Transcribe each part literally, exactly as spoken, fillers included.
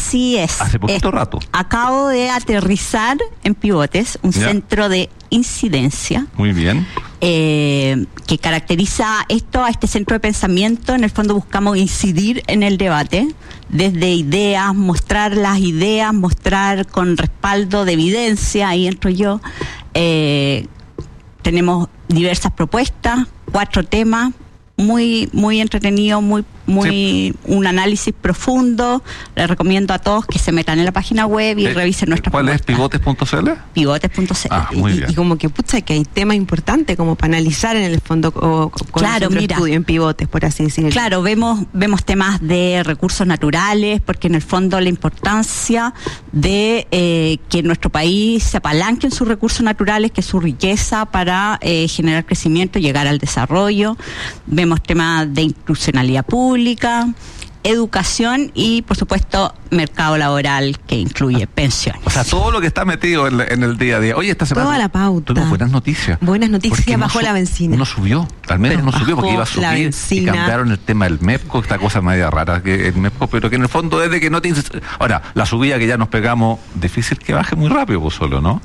Así es. Hace poquito es, rato. Acabo de aterrizar en Pivotes, un ya. centro de incidencia. Muy bien. Eh, que caracteriza esto a este centro de pensamiento. En el fondo buscamos incidir en el debate, desde ideas, mostrar las ideas, mostrar con respaldo de evidencia, ahí entro yo. Eh, tenemos diversas propuestas, cuatro temas, muy muy entretenido, muy muy sí. un análisis profundo. Les recomiendo a todos que se metan en la página web y eh, revisen nuestra ¿Cuál propuesta. es? ¿Pivotes punto c l? Pivotes punto c l. Ah, muy y, bien. y como que pucha que hay temas importantes como para analizar en el fondo o, con claro, el mira, estudio en Pivotes, por así decirlo. Claro, vemos vemos temas de recursos naturales, porque en el fondo la importancia de eh, que nuestro país se apalanque en sus recursos naturales, que es su riqueza, para eh, generar crecimiento y llegar al desarrollo. Vemos temas de institucionalidad pública, educación y, por supuesto, mercado laboral, que incluye pensiones. O sea, todo lo que está metido en, en el día a día. Oye, esta semana toda la pauta. Tuvimos buenas noticias. Buenas noticias, bajó no la benzina. No subió, al menos pero no subió porque iba a subir y cambiaron el tema del MEPCO, esta cosa media rara que el MEPCO, pero que en el fondo es de que no tiene... Ahora, la subida que ya nos pegamos, difícil que baje muy rápido, pues solo, ¿no?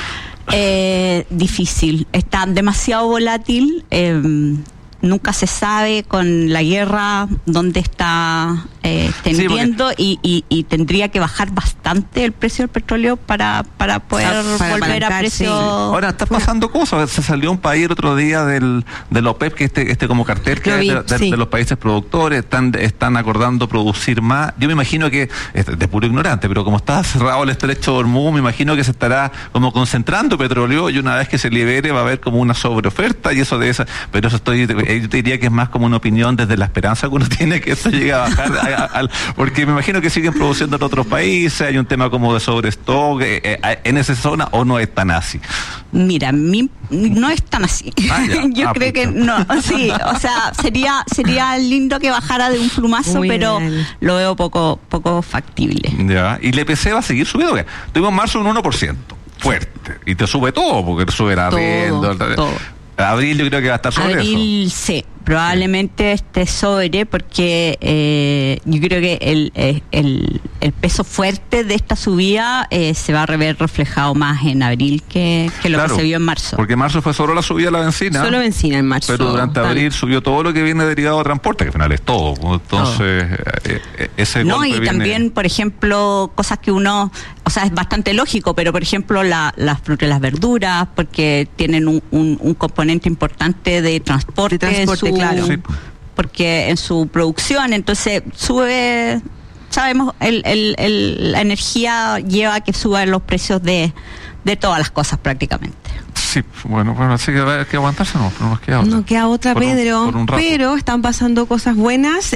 Eh, difícil, está demasiado volátil. Eh, Nunca se sabe con la guerra dónde está eh, tendiendo, sí, porque... y, y, y tendría que bajar bastante el precio del petróleo para, para poder para volver a precio. Ahora está pasando cosas. Se salió un país el otro día del, del OPEP, que este, este como cartel que vi, de, de, sí. de los países productores, están, están acordando producir más. Yo me imagino que, de puro ignorante, pero como está cerrado el estrecho de Hormuz, me imagino que se estará como concentrando petróleo y una vez que se libere va a haber como una sobreoferta y eso de esa, pero eso estoy... yo te diría que es más como una opinión desde la esperanza que uno tiene que eso llegue a bajar, a, a, a, porque me imagino que siguen produciendo en otros países, hay un tema como de sobrestock eh, eh, en esa zona, o no es tan así. Mira, mi, no es tan así. Ah, yo ah, creo pucha. que no, sí, o sea, sería sería lindo que bajara de un plumazo, muy pero bien. Lo veo poco poco factible. Ya, y el E P C va a seguir subiendo. Tuvimos en marzo un uno por ciento, fuerte, y te sube todo, porque te sube el arriendo. Todo. Abril yo creo que va a estar sobre Abril, eso. sí, probablemente esté sobre, porque eh, yo creo que el, el, el peso fuerte de esta subida eh, se va a ver reflejado más en abril que, que lo claro, que se vio en marzo. Porque en marzo fue solo la subida de la benzina. Solo benzina en marzo. Pero durante Tal. abril subió todo lo que viene derivado de transporte, que al final es todo. Entonces, todo. Eh, ese No, golpe y viene... también, por ejemplo, cosas que uno, o sea, es bastante lógico, pero por ejemplo, la, las frutas y las verduras, porque tienen un, un, un componente importante de transporte, de transporte su, claro. Sí. porque en su producción, entonces sube, sabemos, el, el, el, la energía lleva a que suban los precios de, de todas las cosas prácticamente. Sí, bueno, bueno, así que hay que aguantarse, no, no nos queda otra. No queda otra, por Pedro, un, pero están pasando cosas buenas.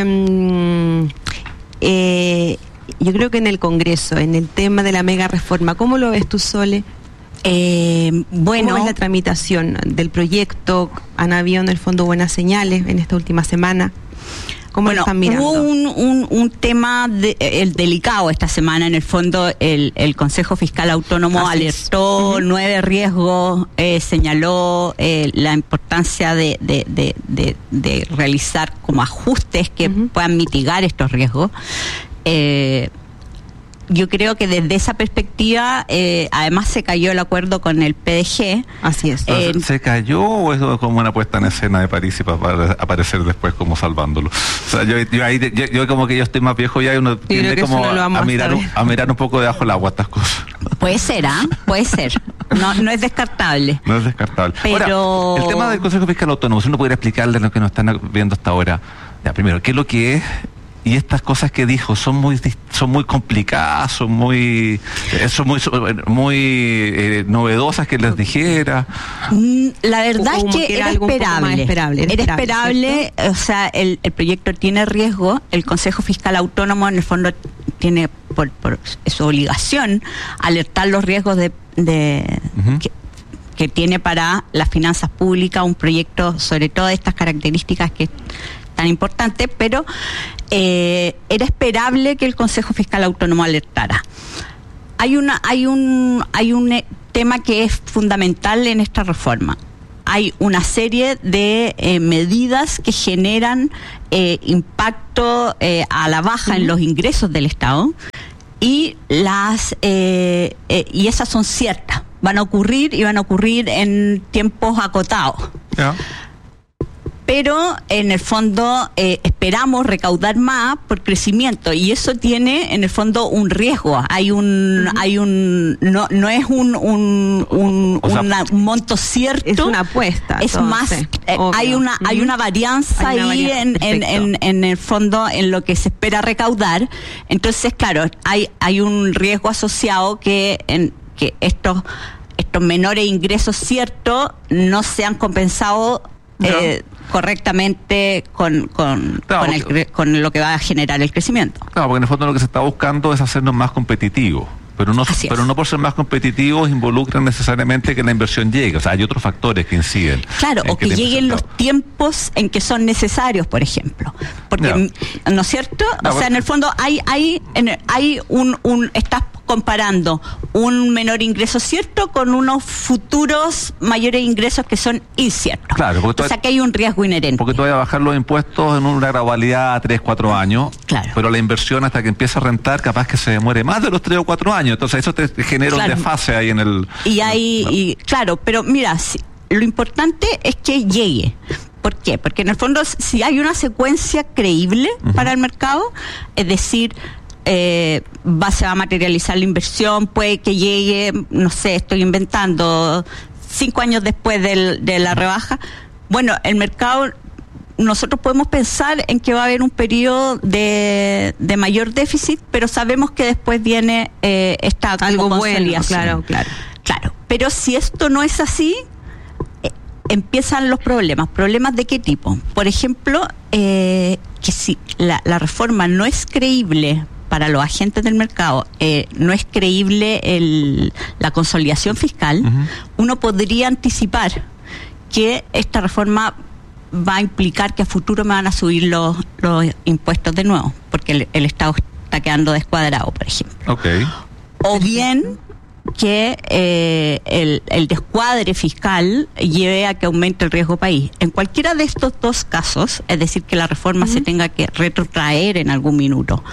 Eh, eh, yo creo que en el Congreso, en el tema de la mega reforma, ¿cómo lo ves tú, Sole? Eh, bueno, ¿Cómo es la tramitación del proyecto? ¿Han habido en el fondo buenas señales en esta última semana? ¿Cómo bueno, lo están mirando? Hubo un, un, un tema de, el delicado esta semana. En el fondo, el, el Consejo Fiscal Autónomo Así alertó uh-huh. nueve riesgos, eh, señaló eh, la importancia de, de, de, de, de realizar como ajustes que uh-huh. puedan mitigar estos riesgos. Eh, Yo creo que desde esa perspectiva, eh, además se cayó el acuerdo con el P D G. Así es. Eh, ¿Se cayó o es como una puesta en escena de París y para aparecer después como salvándolo? O sea, yo, yo, ahí, yo, yo como que yo estoy más viejo ya y uno tiende como a, a, mirar un, a mirar un poco debajo del agua estas cosas. Puede ser, ¿ah? ¿eh? Puede ser. No, no es descartable. No es descartable. Pero... Ahora, el tema del Consejo Fiscal Autónomo, si uno pudiera explicarle a los que nos están viendo hasta ahora, ya, primero, ¿qué es lo que es? Y estas cosas que dijo son muy son muy complicadas, son muy son muy muy eh, novedosas que les dijera. La verdad es que, que era, era esperable. esperable. Era, era esperable, esperable o sea, el, el proyecto tiene riesgo, el Consejo Fiscal Autónomo en el fondo tiene por, por su obligación alertar los riesgos de, de uh-huh. que, que tiene para las finanzas públicas un proyecto sobre todo de estas características que tan importante, pero eh, era esperable que el Consejo Fiscal Autónomo alertara. Hay una, hay un, hay un tema que es fundamental en esta reforma. Hay una serie de eh, medidas que generan eh, impacto eh, a la baja uh-huh. en los ingresos del Estado, y las eh, eh, y esas son ciertas, van a ocurrir y van a ocurrir en tiempos acotados. Yeah. Pero en el fondo eh, esperamos recaudar más por crecimiento y eso tiene en el fondo un riesgo. Hay un, uh-huh. hay un, no, no es un, un, un, o sea, una, un monto cierto. Es una apuesta. Es entonces, más, eh, hay una, uh-huh. hay una varianza hay una ahí varianza, en, en, en, en el fondo en lo que se espera recaudar. Entonces, claro, hay, hay un riesgo asociado que, en, que estos, estos menores ingresos ciertos no sean compensados. No. Eh, correctamente con con, claro, con, el, con lo que va a generar el crecimiento. Claro, porque en el fondo lo que se está buscando es hacernos más competitivos, pero no Así pero es. no por ser más competitivos involucran necesariamente que la inversión llegue, o sea, hay otros factores que inciden. Claro, o que, que lleguen los tiempos en que son necesarios, por ejemplo. Porque, no, ¿no es cierto? No, o sea, en el fondo hay hay en, hay un un estás comparando un menor ingreso cierto con unos futuros mayores ingresos que son inciertos. Claro, porque o sea que hay un riesgo inherente. Porque tú vas a bajar los impuestos en una gradualidad a tres, cuatro años, claro. pero la inversión hasta que empieza a rentar capaz que se demore más de los tres o cuatro años, entonces eso te genera claro. un desfase ahí en el... Y hay, y, claro, pero mira, si, lo importante es que llegue. ¿Por qué? Porque en el fondo si hay una secuencia creíble uh-huh. para el mercado, es decir... Eh, va, se va a materializar la inversión, puede que llegue, no sé, estoy inventando, cinco años después del, de la rebaja. Bueno, el mercado, nosotros podemos pensar en que va a haber un periodo de, de mayor déficit, pero sabemos que después viene eh, esta algo bueno, claro, claro, claro. Pero si esto no es así, eh, empiezan los problemas. ¿Problemas de qué tipo? Por ejemplo, eh, que si la, la reforma no es creíble para los agentes del mercado, eh, no es creíble el, la consolidación fiscal, uh-huh. uno podría anticipar que esta reforma va a implicar que a futuro me van a subir los, los impuestos de nuevo, porque el, el Estado está quedando descuadrado, por ejemplo. Okay. O bien que eh, el, el descuadre fiscal lleve a que aumente el riesgo país. En cualquiera de estos dos casos, es decir, que la reforma uh-huh. se tenga que retrotraer en algún minuto,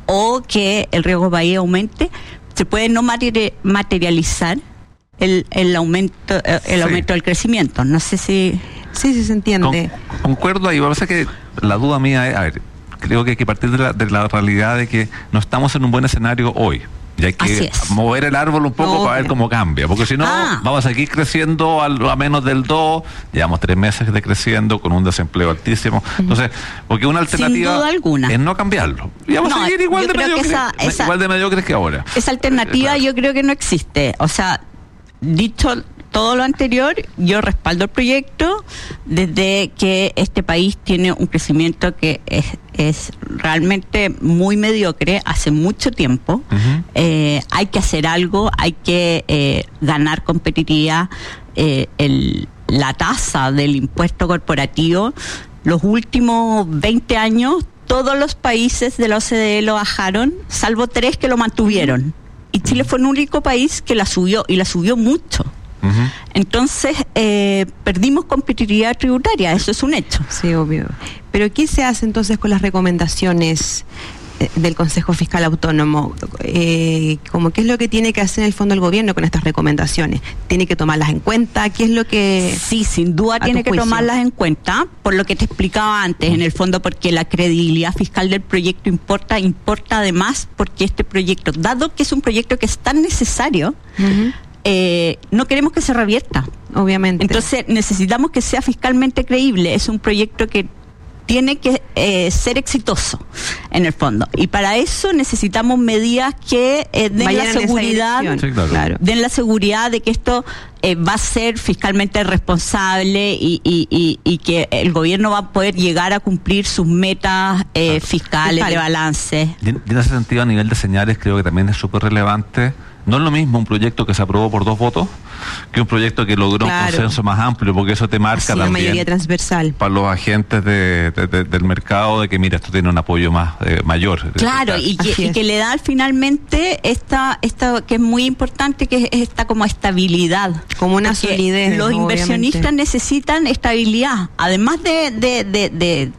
o que el riesgo país aumente, se puede no materializar el, el aumento el sí. aumento del crecimiento. No sé si... Sí, sí se entiende. Con, concuerdo ahí, pasa que la duda mía es, a ver, creo que hay que partir de la, de la realidad de que no estamos en un buen escenario hoy. Y hay que mover el árbol un poco no, para ver cómo cambia, porque si no, ah. vamos a seguir creciendo al, a menos del dos, llevamos tres meses de creciendo con un desempleo altísimo. Entonces, porque una alternativa es no cambiarlo. Y vamos no, a seguir igual de, mediocres, esa, esa, igual de mediocres que ahora. Esa alternativa eh, claro. yo creo que no existe. O sea, dicho todo lo anterior, yo respaldo el proyecto desde que este país tiene un crecimiento que es, es realmente muy mediocre hace mucho tiempo. Uh-huh. Eh, hay que hacer algo, hay que eh, ganar competitividad. Eh, el, la tasa del impuesto corporativo, los últimos veinte años, todos los países de la O C D E lo bajaron, salvo tres que lo mantuvieron. Y Chile fue el único país que la subió, y la subió mucho. Uh-huh. Entonces eh, perdimos competitividad tributaria, eso es un hecho. Sí, obvio. Pero ¿qué se hace entonces con las recomendaciones eh, del Consejo Fiscal Autónomo? Eh, como ¿qué es lo que tiene que hacer en el fondo el gobierno con estas recomendaciones? ¿Tiene que tomarlas en cuenta? ¿Qué es lo que...? Sí, sin duda tiene que juicio? tomarlas en cuenta, por lo que te explicaba antes, en el fondo porque la credibilidad fiscal del proyecto importa, importa además porque este proyecto, dado que es un proyecto que es tan necesario, uh-huh. Eh, no queremos que se revierta, obviamente. Entonces necesitamos que sea fiscalmente creíble. Es un proyecto que tiene que eh, ser exitoso en el fondo, y para eso necesitamos medidas que eh, den Vayan la seguridad, sí, claro. Claro, den la seguridad de que esto eh, va a ser fiscalmente responsable y, y, y, y que el gobierno va a poder llegar a cumplir sus metas eh, claro. fiscales, Fiscal. de balance. Y en, y en ese sentido, a nivel de señales, creo que también es súper relevante. No es lo mismo un proyecto que se aprobó por dos votos que un proyecto que logró claro. un consenso más amplio, porque eso te marca Así, también mayoría transversal para los agentes de, de, de, del mercado, de que mira, esto tiene un apoyo más eh, mayor. Claro, y que, y que le da finalmente esta, esta que es muy importante, que es esta como estabilidad. Como una solidez. Los obviamente. inversionistas necesitan estabilidad, además de, de, de, de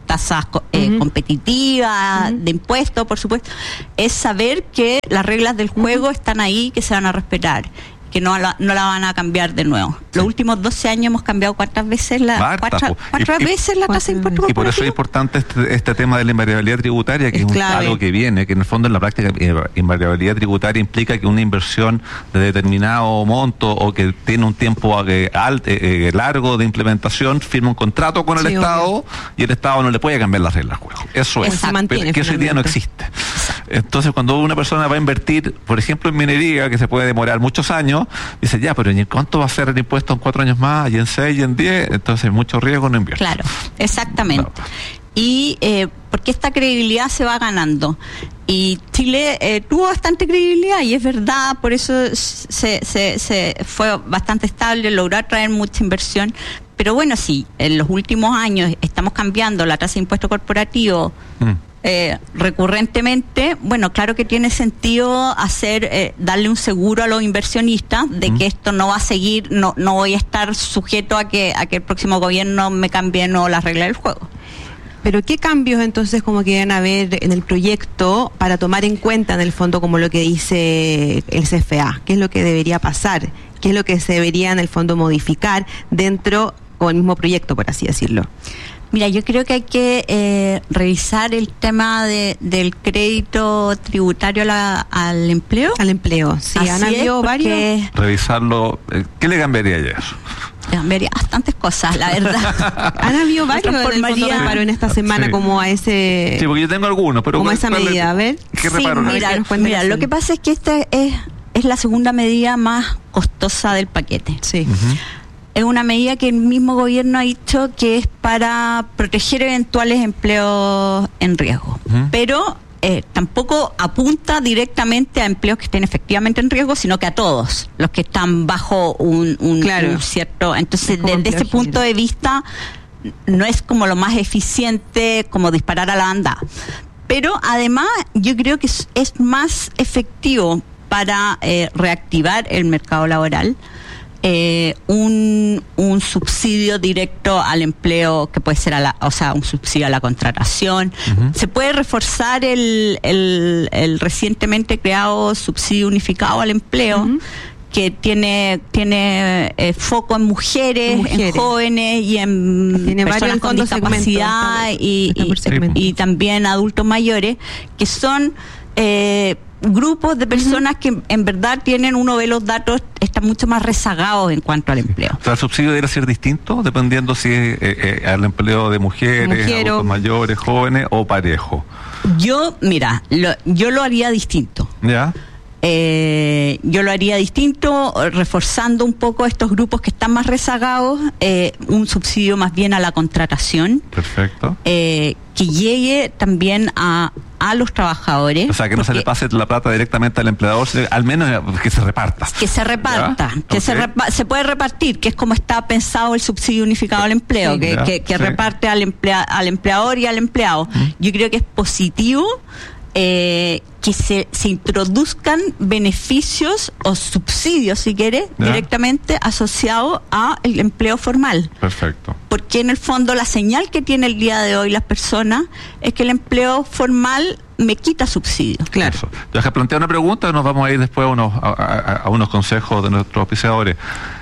tasas eh, uh-huh. competitivas, uh-huh. de impuestos, por supuesto, es saber que las reglas del juego uh-huh. están ahí, que se van a respetar, que no la, no la van a cambiar de nuevo. Sí. Los últimos doce años hemos cambiado cuántas veces la Marta, cuatro, cuatro y, veces la tasa de impuesto corporativo. Y por eso es importante este, este tema de la invariabilidad tributaria, que es, es un, algo que viene, que en el fondo en la práctica invariabilidad tributaria implica que una inversión de determinado monto o que tiene un tiempo eh, alto, eh, largo de implementación, firma un contrato con el sí, Estado obvio. Y el Estado no le puede cambiar las reglas del juego. Eso es, pero que eso hoy día no existe. Entonces, cuando una persona va a invertir, por ejemplo, en minería, que se puede demorar muchos años, dice, ya, pero ¿y cuánto va a ser el impuesto en cuatro años más, y en seis, y en diez? Entonces, mucho riesgo, no invierte. Claro, exactamente. No. Y eh, porque esta credibilidad se va ganando. Y Chile eh, tuvo bastante credibilidad, y es verdad, por eso se, se, se fue bastante estable, logró atraer mucha inversión. Pero bueno, sí, en los últimos años estamos cambiando la tasa de impuesto corporativo, mm. Eh, recurrentemente. Bueno, claro que tiene sentido hacer eh, darle un seguro a los inversionistas de mm. que esto no va a seguir, no no voy a estar sujeto a que a que el próximo gobierno me cambie no las reglas del juego. Pero ¿qué cambios entonces como que van a haber en el proyecto para tomar en cuenta en el fondo como lo que dice el C F A? ¿Qué es lo que debería pasar? ¿Qué es lo que se debería en el fondo modificar dentro con el mismo proyecto, por así decirlo? Mira, yo creo que hay que eh, revisar el tema de, del crédito tributario a la, al empleo. Al empleo, sí. Así han habido varios. Revisarlo, ¿qué le cambiaría a eso? Le cambiaría bastantes cosas, la verdad. Han habido varios en el fondo reparo en esta semana sí. como a ese... Sí, porque yo tengo algunos, pero... Como esa medida, le, a ver. ¿Qué reparo? Sí, mira, mira lo que pasa es que esta es, es la segunda medida más costosa del paquete. Sí. Uh-huh. Es una medida que el mismo gobierno ha dicho que es para proteger eventuales empleos en riesgo. Uh-huh. Pero eh, tampoco apunta directamente a empleos que estén efectivamente en riesgo, sino que a todos los que están bajo un, un, claro. un cierto... Entonces, desde ese punto de vista, no es como lo más eficiente como disparar a la banda. Pero además, yo creo que es, es más efectivo para eh, reactivar el mercado laboral. Eh, un, un subsidio directo al empleo, que puede ser a la, o sea, un subsidio a la contratación. Uh-huh. Se puede reforzar el, el, el recientemente creado subsidio unificado al empleo, uh-huh. que tiene tiene eh, foco en mujeres, mujeres, en jóvenes y en tiene personas con discapacidad segmento, y, y, y también adultos mayores, que son eh, grupos de personas uh-huh. que en verdad tienen, uno ve los datos, están mucho más rezagados en cuanto al empleo. O sea, el subsidio debe ser distinto dependiendo si es eh, eh, al empleo de mujeres, Mujeres. adultos mayores, jóvenes o parejo. Yo, mira, lo, yo lo haría distinto. ¿Ya? Eh, yo lo haría distinto, reforzando un poco estos grupos que están más rezagados, eh, un subsidio más bien a la contratación. Perfecto. Eh, que llegue también a, a los trabajadores. O sea, que no se le pase la plata directamente al empleador, al menos que se reparta. Que se reparta, ¿Ya? que okay. se, repa- se puede repartir, que es como está pensado el subsidio unificado al empleo, sí, que, que, que sí. reparte al, emplea- al empleador y al empleado. ¿Mm? Yo creo que es positivo Eh, que se, se introduzcan beneficios o subsidios, si quiere, ¿Ya? directamente asociados al empleo formal. Perfecto. Porque en el fondo la señal que tiene el día de hoy las personas es que el empleo formal me quita subsidios. Claro. Eso. Yo que plantear una pregunta, nos vamos a ir después a unos, a, a, a unos consejos de nuestros auspiciadores.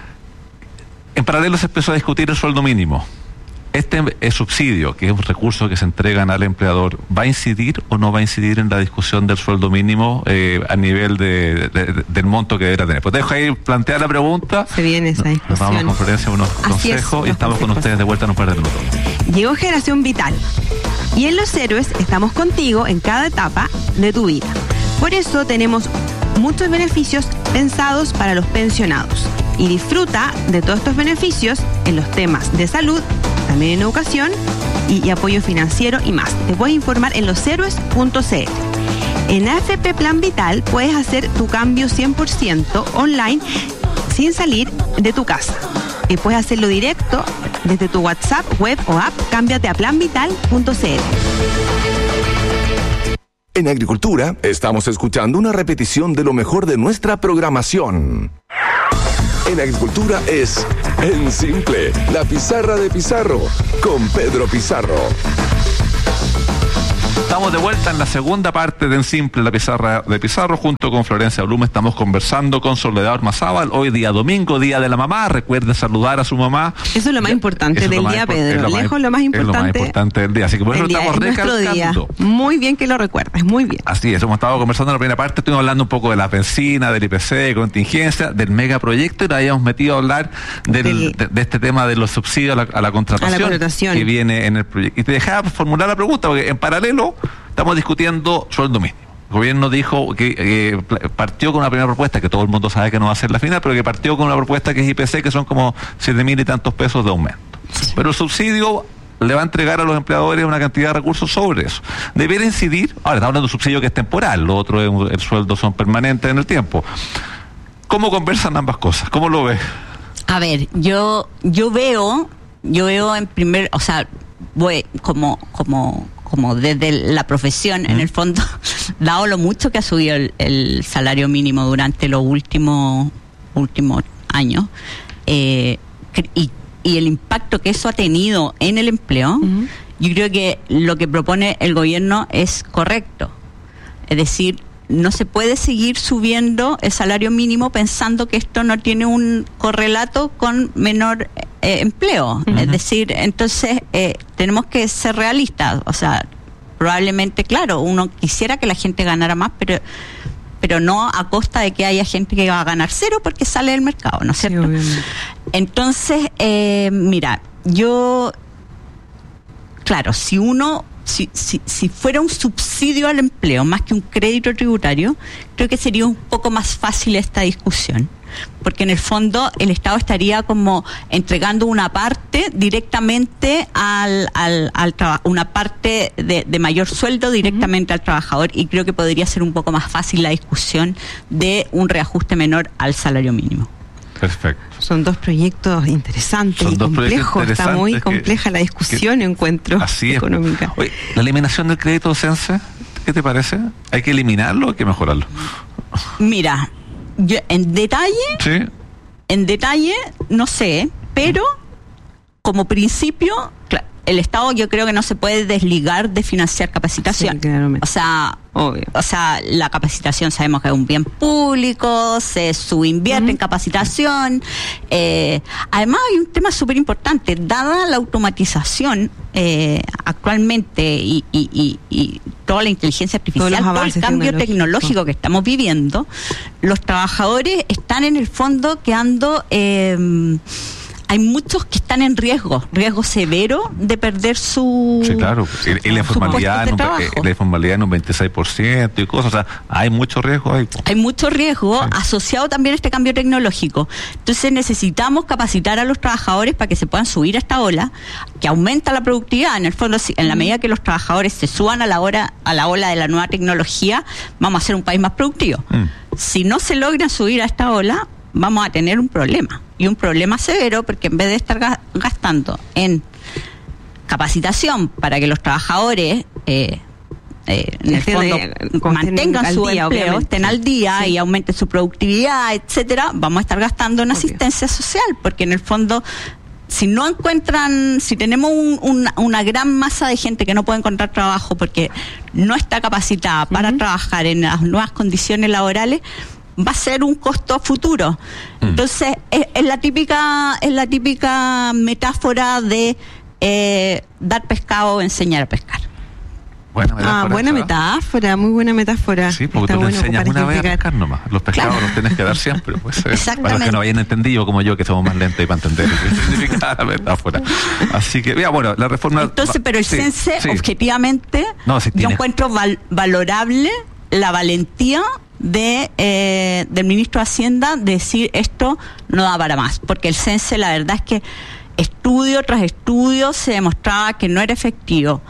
En paralelo se empezó a discutir el sueldo mínimo. Este eh, subsidio, que es un recurso que se entregan al empleador, ¿va a incidir o no va a incidir en la discusión del sueldo mínimo eh, a nivel de, de, de, del monto que deberá tener? Pues dejo ahí plantear la pregunta. Se viene esa discusión. Nos vamos a conferencia, unos Así consejos es, y estamos con ustedes de vuelta en un par de minutos. Llegó Generación Vital y en Los Héroes estamos contigo en cada etapa de tu vida. Por eso tenemos muchos beneficios pensados para los pensionados. Y disfruta de todos estos beneficios en los temas de salud, también en educación y, y apoyo financiero y más. Te puedes informar en los héroes punto c l. En A F P Plan Vital puedes hacer tu cambio cien por ciento online sin salir de tu casa. Y puedes hacerlo directo desde tu WhatsApp, web o app. Cámbiate a plan vital punto c l. En Agricultura estamos escuchando una repetición de lo mejor de nuestra programación. En Agricultura es En Simple, la pizarra de Pizarro, con Pedro Pizarro. Estamos de vuelta en la segunda parte de En Simple, la pizarra de Pizarro, junto con Florencia Blum. Estamos conversando con Soledad Ormazábal. Hoy día domingo, día de la mamá. Recuerde saludar a su mamá. Eso es lo más importante del día, Pedro. Lejos lo más importante. Es lo más importante del día. Así que por eso lo estamos recalcando. Muy bien que lo recuerdes, muy bien. Así es, hemos estado conversando en la primera parte. Estuvimos hablando un poco de la benzina, del I P C, de contingencia, del megaproyecto, y nos habíamos metido a hablar del, del, de, de este tema de los subsidios a la, a la contratación, a la contratación que viene en el proyecto. Y te dejaba formular la pregunta, porque en paralelo estamos discutiendo sueldo mínimo. El gobierno dijo que eh, partió con una primera propuesta, que todo el mundo sabe que no va a ser la final, pero que partió con una propuesta que es I P C, que son como siete mil y tantos pesos de aumento. Sí. Pero el subsidio le va a entregar a los empleadores una cantidad de recursos sobre eso. Debería incidir, ahora estamos hablando de un subsidio que es temporal, lo otro es, el sueldo son permanentes en el tiempo. ¿Cómo conversan ambas cosas? ¿Cómo lo ves? A ver, yo yo veo, yo veo en primer, o sea, voy como como como desde la profesión, ¿Mm? En el fondo, dado lo mucho que ha subido el, el salario mínimo durante los últimos últimos años, eh, y, y el impacto que eso ha tenido en el empleo, uh-huh. Yo creo que lo que propone el gobierno es correcto. Es decir, no se puede seguir subiendo el salario mínimo pensando que esto no tiene un correlato con menor eh, empleo. Uh-huh. Es decir, entonces eh, tenemos que ser realistas. O sea, probablemente, claro, uno quisiera que la gente ganara más, pero pero no a costa de que haya gente que va a ganar cero porque sale del mercado, ¿no es cierto? Sí, entonces, eh, mira, yo, claro, si uno... Si, si, si fuera un subsidio al empleo más que un crédito tributario, creo que sería un poco más fácil esta discusión, porque en el fondo el Estado estaría como entregando una parte directamente al, al, al traba, una parte de, de mayor sueldo directamente uh-huh. al trabajador, y creo que podría ser un poco más fácil la discusión de un reajuste menor al salario mínimo. Perfecto. Son dos proyectos interesantes Son y complejos. Está muy compleja que, la discusión, que, encuentro, así económica. Es. Oye, la eliminación del crédito docente, ¿qué te parece? ¿Hay que eliminarlo o hay que mejorarlo? Mira, yo en detalle, ¿Sí? en detalle, no sé, pero como principio, claro, el Estado yo creo que no se puede desligar de financiar capacitación. Sí, claramente. O sea, obvio. O sea, la capacitación sabemos que es un bien público, se subinvierte uh-huh. en capacitación. Eh, además hay un tema súper importante, dada la automatización eh, actualmente y, y, y, y toda la inteligencia artificial, todo el cambio tecnológico que estamos viviendo, los trabajadores están en el fondo quedando... Eh, hay muchos que están en riesgo, riesgo severo de perder su... Sí, claro, y, y la informalidad en un, la informalidad en un veintiséis por ciento y cosas, o sea, hay mucho riesgo ahí. Hay mucho riesgo sí. asociado también a este cambio tecnológico. Entonces necesitamos capacitar a los trabajadores para que se puedan subir a esta ola, que aumenta la productividad. En el fondo, en la medida que los trabajadores se suban a la, hora, a la ola de la nueva tecnología, vamos a ser un país más productivo. Mm. Si no se logra subir a esta ola, vamos a tener un problema, y un problema severo, porque en vez de estar gastando en capacitación para que los trabajadores eh, eh, en el fondo de, mantengan su día, empleo, obviamente. estén al día sí. y aumenten su productividad, etcétera, vamos a estar gastando en Obvio. asistencia social, porque en el fondo, si no encuentran, si tenemos un, un, una gran masa de gente que no puede encontrar trabajo porque no está capacitada para uh-huh. trabajar en las nuevas condiciones laborales, va a ser un costo a futuro. Mm. Entonces, es, es la típica, es la típica metáfora de eh, dar pescado o enseñar a pescar. Buena metáfora. Ah, buena metáfora, muy buena metáfora. Sí, porque Está tú bueno le enseñas una vez a pescar nomás. Los pescados claro. los tienes que dar siempre. Pues, Exactamente. Para los que no hayan entendido, como yo, que somos más lentos y para entender lo que significa la metáfora. Así que, mira, bueno, la reforma... Entonces, pero el sí, CENSE, sí. objetivamente, no, si yo encuentro val- valorable la valentía de eh, del ministro de Hacienda de decir esto no da para más, porque el CENSE, la verdad es que estudio tras estudio se demostraba que no era efectivo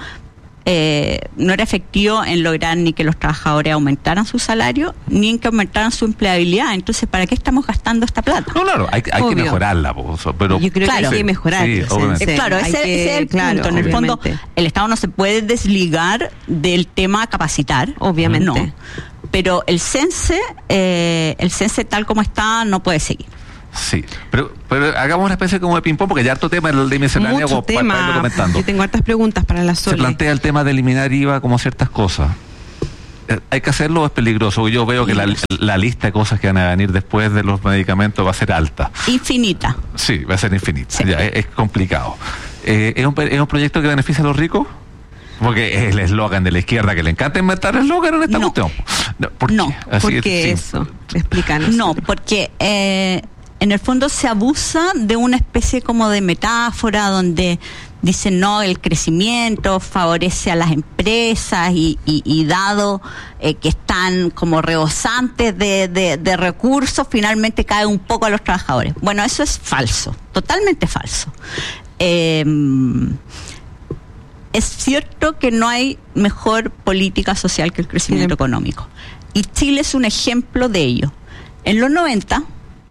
eh, no era efectivo en lograr ni que los trabajadores aumentaran su salario ni en que aumentaran su empleabilidad. Entonces, ¿para qué estamos gastando esta plata? No, claro, hay, hay que mejorarla, pero yo creo claro, que hay que mejorar. Sí, eh, claro, ese, que, ese es el claro, punto. En obviamente. el fondo, el Estado no se puede desligar del tema capacitar, obviamente. No. Pero el CENSE, eh, el CENSE tal como está, no puede seguir. Sí, pero, pero hagamos una especie como de ping-pong, porque ya harto tema el de miscelánea, Mucho como tema. para, para irlo comentando. Yo tengo hartas preguntas para la Sole. Se plantea el tema de eliminar I V A como ciertas cosas. ¿Hay que hacerlo o es peligroso? Yo veo que la, la lista de cosas que van a venir después de los medicamentos va a ser alta. Infinita. Sí, va a ser infinita. Sí. Ya, es, es complicado. Eh, ¿es, un, ¿Es un proyecto que beneficia a los ricos? Porque es el eslogan de la izquierda, que le encanta inventar el eslogan en esta No. cuestión. No, ¿por No. qué? Así ¿Por es, qué sí. eso? Explícanos. No, porque eh, en el fondo se abusa de una especie como de metáfora donde dicen, no, el crecimiento favorece a las empresas y, y, y dado eh, que están como rebosantes de, de, de recursos, finalmente cae un poco a los trabajadores. Bueno, eso es falso, totalmente falso. Eh, es cierto que no hay mejor política social que el crecimiento Sí. económico. Y Chile es un ejemplo de ello. En los noventa,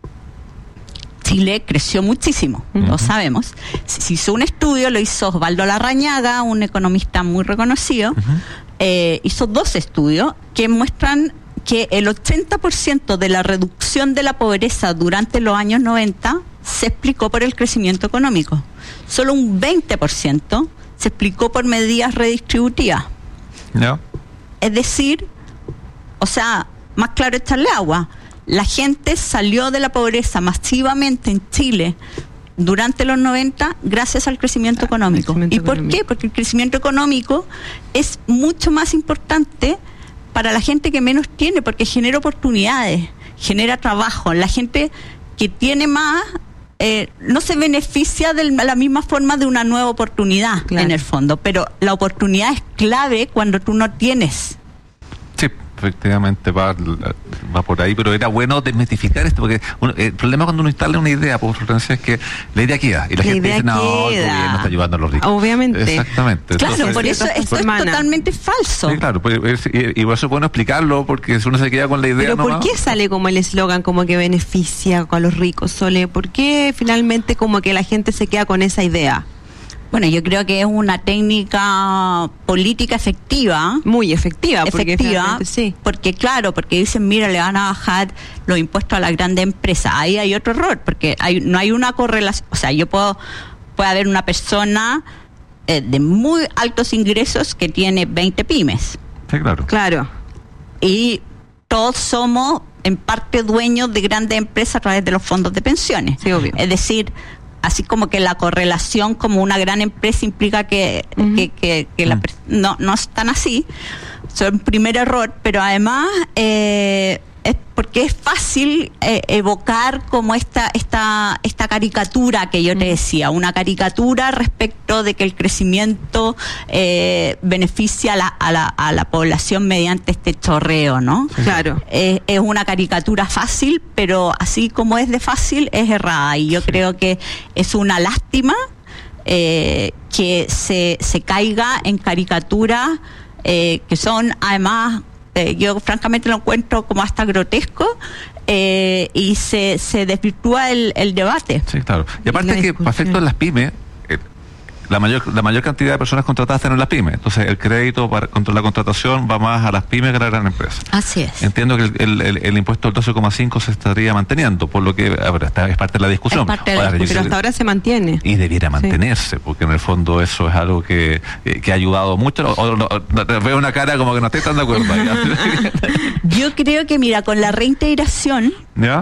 Chile creció muchísimo, uh-huh. lo sabemos. Se hizo un estudio, lo hizo Osvaldo Larrañaga, un economista muy reconocido. Uh-huh. Eh, hizo dos estudios que muestran que el ochenta por ciento de la reducción de la pobreza durante los años noventa se explicó por el crecimiento económico. Solo un veinte por ciento se explicó por medidas redistributivas. No. Es decir, o sea, más claro echarle agua. La gente salió de la pobreza masivamente en Chile durante los noventa gracias al crecimiento económico. Crecimiento ¿Y por económico. qué? Porque el crecimiento económico es mucho más importante para la gente que menos tiene, porque genera oportunidades, genera trabajo. La gente que tiene más eh, no se beneficia de la misma forma de una nueva oportunidad, claro, en el fondo, pero la oportunidad es clave cuando tú no tienes. Sí, efectivamente va, va por ahí, pero era bueno desmitificar esto, porque uno, el problema cuando uno instala una idea, por Florencia, es que la idea queda, y la, La gente idea dice, no, el queda. gobierno está ayudando a los ricos. Obviamente. Exactamente. Claro, Entonces, por eso esto es hermana. totalmente falso. Sí, claro, pues, es- y, y por eso es bueno explicarlo, porque si uno se queda con la idea Pero ¿por nomás, qué sale como el eslogan como que beneficia a los ricos, Sole? ¿Por qué finalmente como que la gente se queda con esa idea? Bueno, yo creo que es una técnica política efectiva. Muy efectiva, porque efectiva, finalmente sí. porque claro, porque dicen, mira, le van a bajar los impuestos a las grandes empresas. Ahí hay otro error, porque hay, no hay una correlación. O sea, yo puedo, puede haber una persona eh, de muy altos ingresos que tiene veinte pymes. sí, claro. Claro. Y todos somos en parte dueños de grandes empresas a través de los fondos de pensiones. Sí, obvio. Es decir, así como que la correlación como una gran empresa implica que, Ujú. que, que, que la Mm. pers- no, no es tan así. Eso es un primer error, pero además eh, es porque es fácil eh, evocar como esta, esta, esta caricatura que yo te decía, una caricatura respecto de que el crecimiento eh, beneficia a la, a, la, a la población mediante este chorreo, ¿no? Claro. Es, es una caricatura fácil, pero así como es de fácil, es errada. Y yo creo que es una lástima eh, que se, se caiga en caricaturas eh, que son además, eh, yo francamente lo encuentro como hasta grotesco, eh, y se, se desvirtúa el, el debate. Sí, claro. Y Y aparte la que discusión. para efectos de las pymes, eh, la mayor la mayor cantidad de personas contratadas están en las pymes. Entonces el crédito para contra la contratación va más a las pymes que a la gran empresa. Así es. Entiendo que el, el, el, el impuesto del doce coma cinco se estaría manteniendo, por lo que, a ver, esta es parte de la discusión. Es parte de la Ahora, yo Pero sé- hasta ahora se mantiene. y debiera mantenerse, porque en el fondo eso es algo que, eh, que ha ayudado mucho. O, o- o- o- veo una cara como que no estoy tan de acuerdo. Yo creo que, mira, con la reintegración, ¿Ya?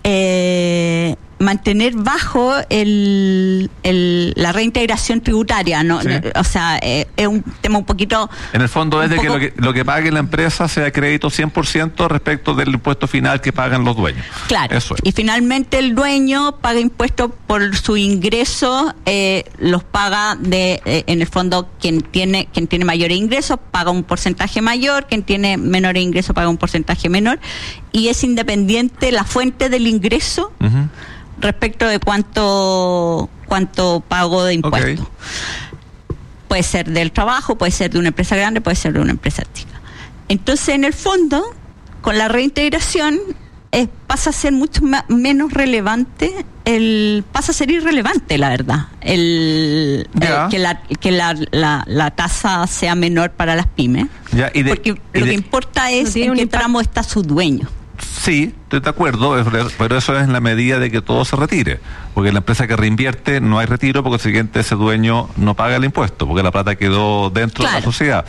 eh, mantener bajo el, el la reintegración tributaria, ¿no? Sí. O sea, eh, es un tema un poquito... En el fondo es Un de que poco- lo, que lo que pague la empresa sea crédito cien por ciento respecto del impuesto final que pagan los dueños. Claro, Eso es. y finalmente el dueño paga impuestos por su ingreso, eh, los paga de, eh, en el fondo, quien tiene quien tiene mayores ingresos paga un porcentaje mayor, quien tiene menores ingresos paga un porcentaje menor, y es independiente la fuente del ingreso Ujú. respecto de cuánto cuánto pago de impuestos. Ok. Puede ser del trabajo, puede ser de una empresa grande, puede ser de una empresa chica. Entonces, en el fondo, con la reintegración eh, pasa a ser mucho ma- menos relevante, el pasa a ser irrelevante, la verdad, el, Ya. eh, que la que la, la, la tasa sea menor para las pymes, Ya, y de- porque y lo de- que importa No es tiene en un qué impacto. tramo está su dueño. Sí, estoy de acuerdo, pero eso es en la medida de que todo se retire. Porque la empresa que reinvierte no hay retiro, porque el siguiente ese dueño no paga el impuesto, porque la plata quedó dentro claro. de la sociedad.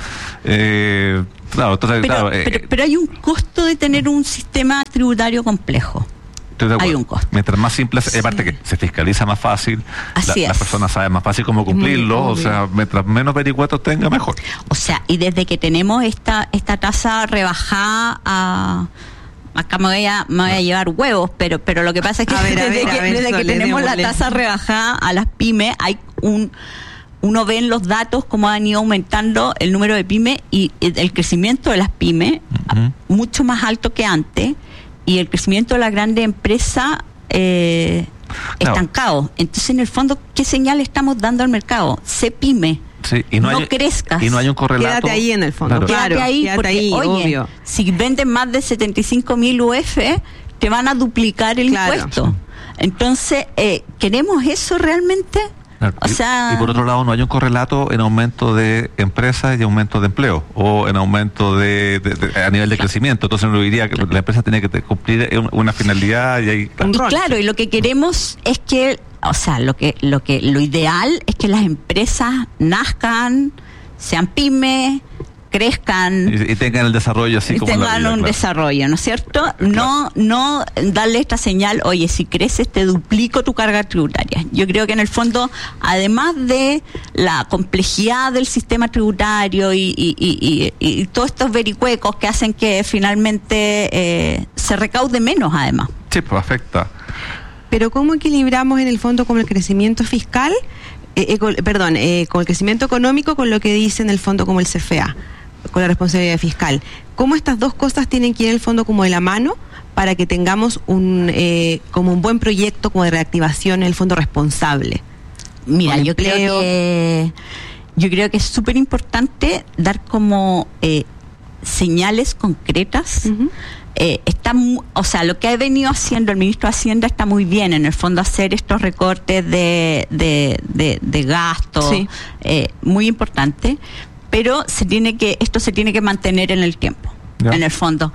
Eh, claro, entonces, pero, claro, pero, eh, pero hay un costo de tener un sistema tributario complejo. Hay un costo. Mientras más simple, sí. aparte que se fiscaliza más fácil, Así la, es. las personas saben más fácil cómo cumplirlo, o sea, mientras menos vericuetos tenga, mejor. O sea, y desde que tenemos esta esta tasa rebajada a... Acá me voy, a, me voy a llevar huevos, pero pero lo que pasa es que ver, desde, ver, que, ver, desde que tenemos la tasa rebajada a las pymes, hay un... Uno ve en los datos cómo han ido aumentando el número de pymes y el crecimiento de las pymes, uh-huh. mucho más alto que antes, y el crecimiento de la grande empresa eh, claro. estancado. Entonces, en el fondo, ¿qué señal estamos dando al mercado? Sé pyme, sí, y no, no hay, crezcas. Y no hay un correlato. Quédate ahí en el fondo. Claro. Quédate claro, ahí, quédate porque, ahí, oye, obvio. si venden más de setenta y cinco mil U F, te van a duplicar el claro. impuesto. Entonces, eh, ¿queremos eso realmente? Claro. O sea, y, y por otro lado, no hay un correlato en aumento de empresas y aumento de empleo, o en aumento de, de, de a nivel de claro. crecimiento. Entonces uno diría que la empresa tiene que cumplir una finalidad y ahí claro. Y claro, y lo que queremos es que, o sea, lo que lo que lo ideal es que las empresas nazcan, sean pymes, crezcan y, y tengan el desarrollo así y como tengan la vida, un claro. desarrollo, ¿no es cierto? Claro. No no darle esta señal, oye, si creces te duplico tu carga tributaria. Yo creo que en el fondo, además de la complejidad del sistema tributario y, y, y, y, y todos estos vericuecos que hacen que finalmente eh, se recaude menos, además. Sí, pues afecta. Pero ¿cómo equilibramos en el fondo con el crecimiento fiscal? Eh, eh, con, perdón, eh, con el crecimiento económico, con lo que dice en el fondo como el C F A, con la responsabilidad fiscal. ¿Cómo estas dos cosas tienen que ir en el fondo como de la mano para que tengamos un eh, como un buen proyecto como de reactivación en el fondo responsable? Mira, yo empleo. creo que yo creo que es súper importante dar como eh, señales concretas. Uh-huh. Eh, está, o sea, lo que ha venido haciendo el ministro de Hacienda está muy bien, en el fondo hacer estos recortes de de, de, de gasto, sí. eh, muy importante, pero se tiene que esto se tiene que mantener en el tiempo, ya. En el fondo.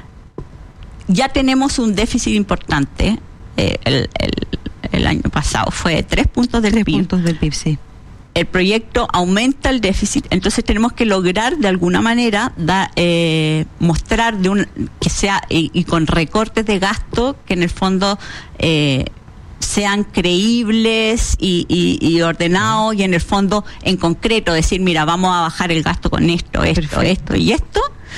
Ya tenemos un déficit importante, eh, el, el, el año pasado fue tres puntos del tres P I B. Puntos del P I B, sí. El proyecto aumenta el déficit, entonces tenemos que lograr de alguna manera da, eh, mostrar de un que sea y, y con recortes de gasto que en el fondo eh, sean creíbles y, y, y ordenados, y en el fondo en concreto decir, mira, vamos a bajar el gasto con esto, esto, Perfecto. esto y esto,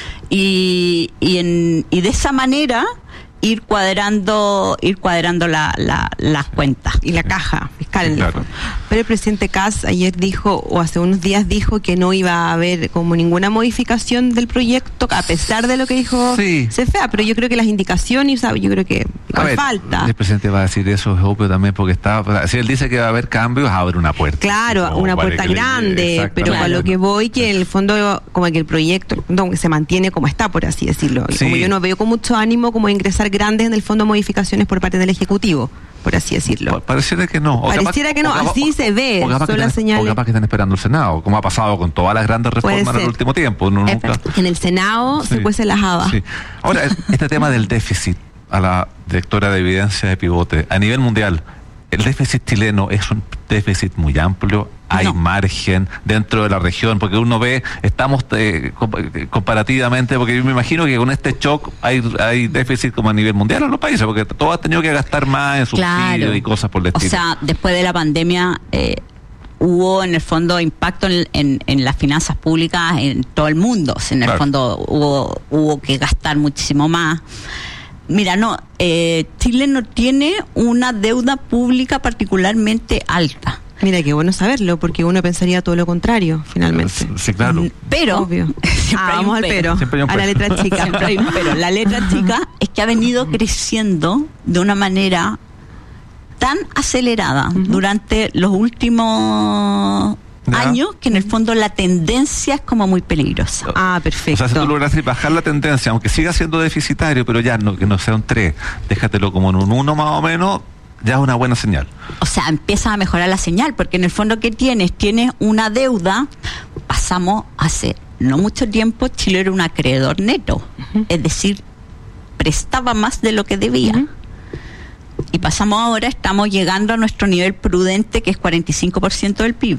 y, y, en, y de esa manera ir cuadrando ir cuadrando la, la, las cuentas y la caja fiscal. Sí, claro. Pero el presidente Kass ayer dijo, o hace unos días dijo, que no iba a haber como ninguna modificación del proyecto, a pesar de lo que dijo sí. C F A, pero yo creo que las indicaciones, ¿sabes? Yo creo que igual ver, falta. El presidente va a decir eso, es obvio también, porque está, si él dice que va a haber cambios, va a haber una puerta. Claro, como una puerta grande, pero a lo que voy, que en el fondo, como que el proyecto no, se mantiene como está, por así decirlo. Y sí. como yo no veo con mucho ánimo como ingresar grandes en el fondo modificaciones por parte del Ejecutivo, por así decirlo. Pareciera que no. O Pareciera capaz, que no, capaz, así o, se ve. O capaz, son están, o capaz que están esperando el Senado, como ha pasado con todas las grandes reformas en el último tiempo. No, nunca... En el Senado sí. se cuecen las habas. Sí. Ahora, este tema del déficit, a la directora de evidencia de pivote, a nivel mundial, el déficit chileno es un déficit muy amplio, hay no. margen dentro de la región, porque uno ve, estamos eh, comparativamente, porque yo me imagino que con este shock hay hay déficit como a nivel mundial en los países, porque todos han tenido que gastar más en subsidios claro. y cosas por el estilo. O sea, después de la pandemia eh, hubo en el fondo impacto en, en, en las finanzas públicas en todo el mundo, o sea, en el claro. fondo hubo, hubo que gastar muchísimo más. Mira, no, eh, Chile no tiene una deuda pública particularmente alta. Mira, qué bueno saberlo, porque uno pensaría todo lo contrario, finalmente. Sí, claro. Pero, obvio. Ah, vamos al pero, pero. a la letra chica. Siempre hay un pero. La letra chica es que ha venido creciendo de una manera tan acelerada uh-huh. durante los últimos ¿Ya? años, que en el fondo la tendencia es como muy peligrosa. Ah, perfecto. O sea, si tú logras bajar la tendencia, aunque siga siendo deficitario, pero ya no, que no sea un tres, déjatelo como en un uno más o menos, ya es una buena señal. O sea, empieza a mejorar la señal, porque en el fondo, ¿qué tienes? Tienes una deuda. Pasamos hace no mucho tiempo, Chile era un acreedor neto, uh-huh. es decir, prestaba más de lo que debía. Uh-huh. Y pasamos ahora, estamos llegando a nuestro nivel prudente, que es cuarenta y cinco por ciento del P I B.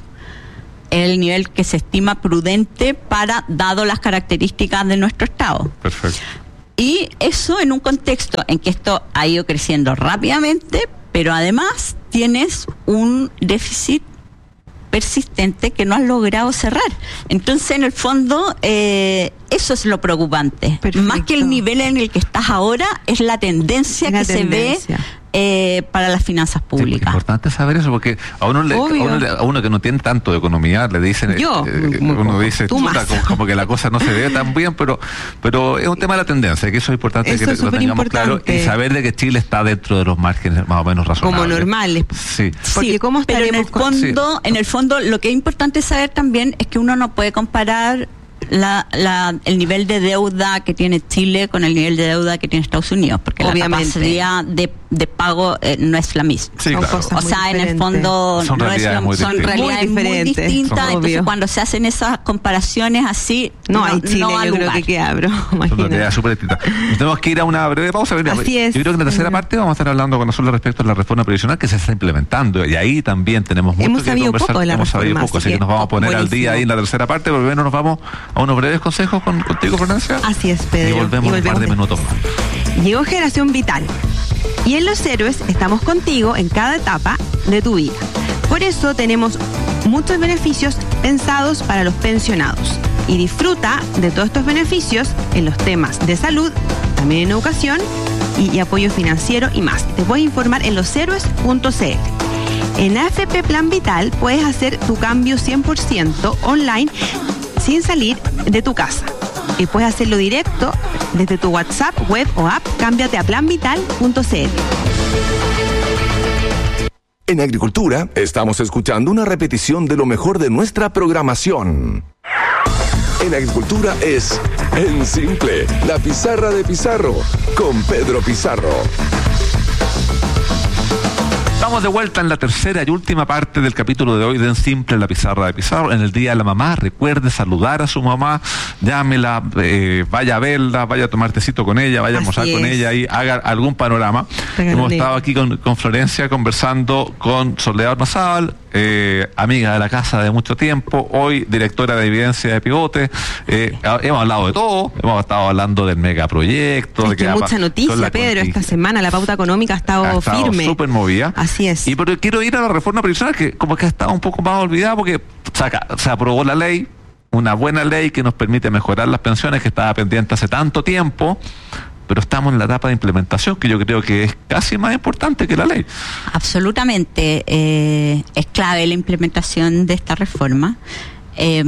El nivel que se estima prudente para, dado las características de nuestro Estado. Perfecto. Y eso en un contexto en que esto ha ido creciendo rápidamente, pero además tienes un déficit persistente que no has logrado cerrar. Entonces, en el fondo, eh, eso es lo preocupante. Perfecto. Más que el nivel en el que estás ahora, es la tendencia la que tendencia. se ve eh, para las finanzas públicas. Sí, es importante saber eso, porque a uno, le, a, uno le, a uno que no tiene tanto de economía, le dicen, Yo, eh, uno dice, chuta, como, como que la cosa no se ve tan bien, pero pero es un tema de la tendencia, que eso es importante eso que es lo tengamos importante. claro, y saber de que Chile está dentro de los márgenes más o menos razonables. Como normales. Sí. Porque sí, ¿cómo pero en el con... fondo, sí. en el fondo, lo que es importante saber también es que uno no puede comparar La, la, el nivel de deuda que tiene Chile con el nivel de deuda que tiene Estados Unidos, porque Obviamente. la capacidad de, de pago eh, no es la misma. Sí, son claro. cosas o sea, en el fondo son no realidades, es muy, son distintas. realidades muy, muy distintas. Entonces, obvio. cuando se hacen esas comparaciones así, no, no hay Chile, no yo creo que queda, bro. Son realidades súper distintas. Tenemos que ir a una breve pausa. Así es. Yo creo que en la tercera parte vamos a estar hablando con nosotros respecto a la reforma previsional que se está implementando, y ahí también tenemos mucho Hemos que sabido conversar. Poco de la Hemos reforma, sabido poco, así que, que nos vamos a poner buenísimo. al día ahí en la tercera parte, pero primero nos vamos a unos breves consejos con, contigo, Florencia. Así es, Pedro. Y volvemos, y volvemos un par de minutos más. Llegó Generación Vital. Y en Los Héroes estamos contigo en cada etapa de tu vida. Por eso tenemos muchos beneficios pensados para los pensionados. Y disfruta de todos estos beneficios en los temas de salud, también en educación y, y apoyo financiero y más. Te puedes informar en los héroes punto c l. En A F P Plan Vital puedes hacer tu cambio cien por ciento online sin salir de tu casa. Y puedes hacerlo directo desde tu WhatsApp, web o app. Cámbiate a plan vital punto c l. En Agricultura estamos escuchando una repetición de lo mejor de nuestra programación. En Agricultura es En Simple, la pizarra de Pizarro, con Pedro Pizarro. Estamos de vuelta en la tercera y última parte del capítulo de hoy de En Simple, la pizarra de Pizarro. En el Día de la Mamá, recuerde saludar a su mamá, llámela, eh, vaya a verla, vaya a tomar tecito con ella, vaya a almorzar con ella y haga algún panorama. Regálale. Hemos estado aquí con, con Florencia conversando con Soledad Ormazábal, eh, amiga de la casa de mucho tiempo, hoy directora de Evidencia de Pivote. Eh, hemos hablado de todo, hemos estado hablando del megaproyecto. Es de que, que mucha noticia, Pedro, esta semana la pauta económica ha estado, ha estado firme. súper movida. Así es. Y pero quiero ir a la reforma previsional, que como que ha estado un poco más olvidada, porque saca, se aprobó la ley, una buena ley que nos permite mejorar las pensiones, que estaba pendiente hace tanto tiempo, pero estamos en la etapa de implementación, que yo creo que es casi más importante que la ley. Absolutamente, eh, es clave la implementación de esta reforma. Eh,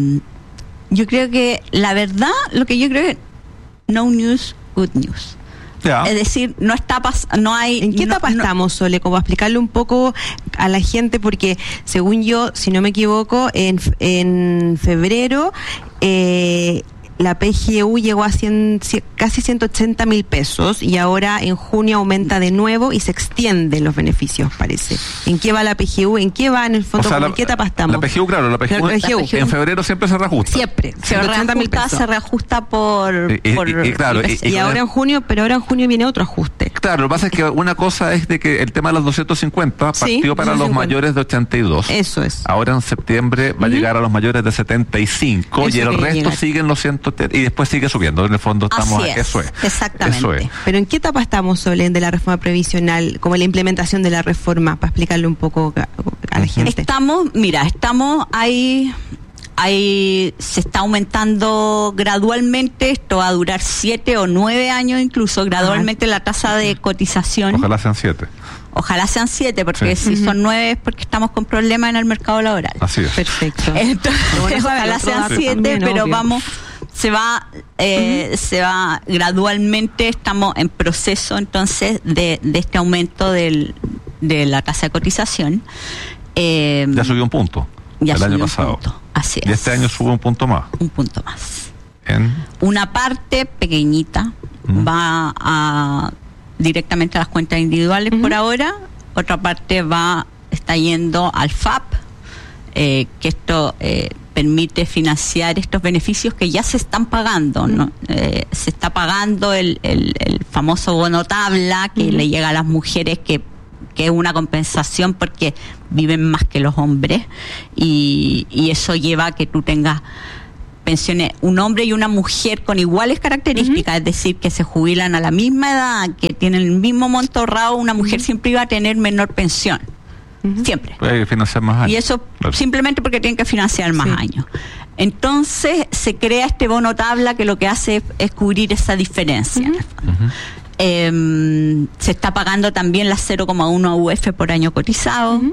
yo creo que la verdad, lo que yo creo es no news, good news. Ya. Es decir, no está pas no hay. ¿En qué no, etapa no, estamos, Sole? Como explicarle un poco a la gente, porque según yo, si no me equivoco, en, en febrero eh, la P G U llegó a cien, casi ciento ochenta mil pesos y ahora en junio aumenta de nuevo y se extienden los beneficios, parece. ¿En qué va la P G U? ¿En qué va en el fondo? O sea, la, ¿En qué etapa estamos? La P G U, claro, la P G U, la P G U en febrero siempre se reajusta. Siempre. Se reajusta, se reajusta por... Y, por y, y, claro, y, y, y ahora en junio, pero ahora en junio viene otro ajuste. Claro, lo que pasa es que una cosa es de que el tema de los doscientos cincuenta sí, partió para doscientos cincuenta. Los mayores de ochenta y dos. Eso es. Ahora en septiembre va uh-huh. a llegar a los mayores de setenta y cinco. Eso y el resto llegar. siguen los ciento y después sigue subiendo. En el fondo estamos... Así es, eso es. Exactamente. Eso es. Pero ¿en qué etapa estamos, Solen, de la reforma previsional, como la implementación de la reforma, para explicarle un poco a, a la gente? Estamos, mira, estamos ahí... Ahí se está aumentando gradualmente, esto va a durar siete o nueve años incluso, gradualmente la tasa de cotización. Ojalá sean siete. Ojalá sean siete, porque sí. si uh-huh. son nueve es porque estamos con problemas en el mercado laboral. Así es. Perfecto. Entonces, bueno, ojalá sean siete, también, pero obvio. vamos, se va, eh, uh-huh. se va gradualmente, estamos en proceso entonces de, de este aumento del, de la tasa de cotización. Eh, ya subió un punto. Ya el año pasado. Punto. Así es. Y este año sube un punto más. Un punto más. ¿En? Una parte pequeñita uh-huh. va a directamente a las cuentas individuales uh-huh. por ahora. Otra parte va está yendo al F A P, eh, que esto eh, permite financiar estos beneficios que ya se están pagando, ¿no? Uh-huh. Eh, se está pagando el, el, el famoso bono tabla que uh-huh. le llega a las mujeres, que que es una compensación porque viven más que los hombres, y, y eso lleva a que tú tengas pensiones, un hombre y una mujer con iguales características, uh-huh. es decir, que se jubilan a la misma edad, que tienen el mismo monto ahorrado. Una mujer uh-huh. siempre iba a tener menor pensión, uh-huh. siempre. Puede financiar más años. Y eso claro. simplemente porque tienen que financiar más sí. años. Entonces se crea este bono tabla que lo que hace es, es cubrir esa diferencia. Uh-huh. Uh-huh. Eh, se está pagando también las cero coma uno U F por año cotizado. Uh-huh.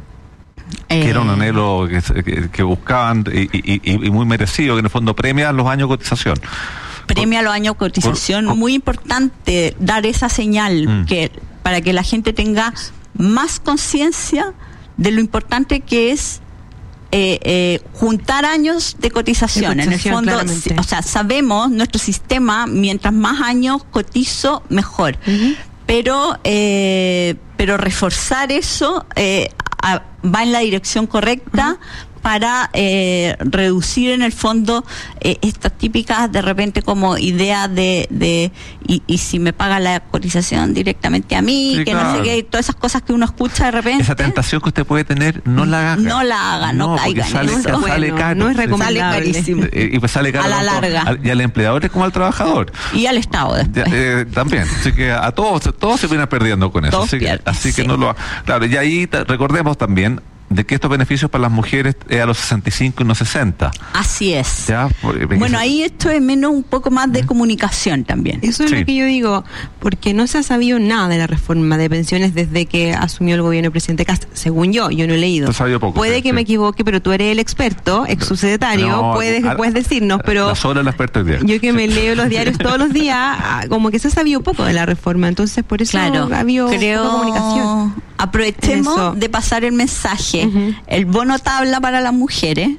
Eh, que era un anhelo que, que, que buscaban y, y, y muy merecido, que en el fondo premia los años de cotización. Premia los años de cotización, por, por, muy importante dar esa señal mm. que para que la gente tenga más conciencia de lo importante que es eh, eh, juntar años de cotización. De cotización en el fondo, si, o sea, sabemos, nuestro sistema, mientras más años cotizo, mejor. Uh-huh. Pero, eh, pero reforzar eso eh, a, va en la dirección correcta. Uh-huh. Para eh, reducir en el fondo eh, estas típicas de repente como ideas de, de y, y si me paga la cotización directamente a mí, sí, que claro. no sé qué, todas esas cosas que uno escucha de repente. Esa tentación que usted puede tener, no la haga. No la haga, no, no caiga en sale, eso. Sale caro. No es recomendable. Sale carísimo. Eh, y pues sale caro a la larga. Al, y al empleador es como al trabajador. Y al Estado después. Ya, eh, también. Así que a todos, todos se vienen perdiendo con eso. Todos así pierden, que, así sí. que no lo claro, y ahí t- recordemos también de que estos beneficios para las mujeres es a los sesenta y cinco y no sesenta. Así es. ¿Ya? Bueno, ahí esto es menos un poco más de ¿Mm? comunicación también. Eso es sí. lo que yo digo, porque no se ha sabido nada de la reforma de pensiones desde que asumió el gobierno del presidente Kast, según yo, yo no he leído. Poco, Puede sí, que sí. me equivoque, pero tú eres el experto, ex subsecretario, no, puedes, a, puedes decirnos, pero... La sola la experta hoy día. Yo que sí. me leo los diarios todos los días, como que se ha sabido poco de la reforma, entonces por eso claro, ha habido creo... poca comunicación. Aprovechemos de pasar el mensaje. Uh-huh. El bono tabla para las mujeres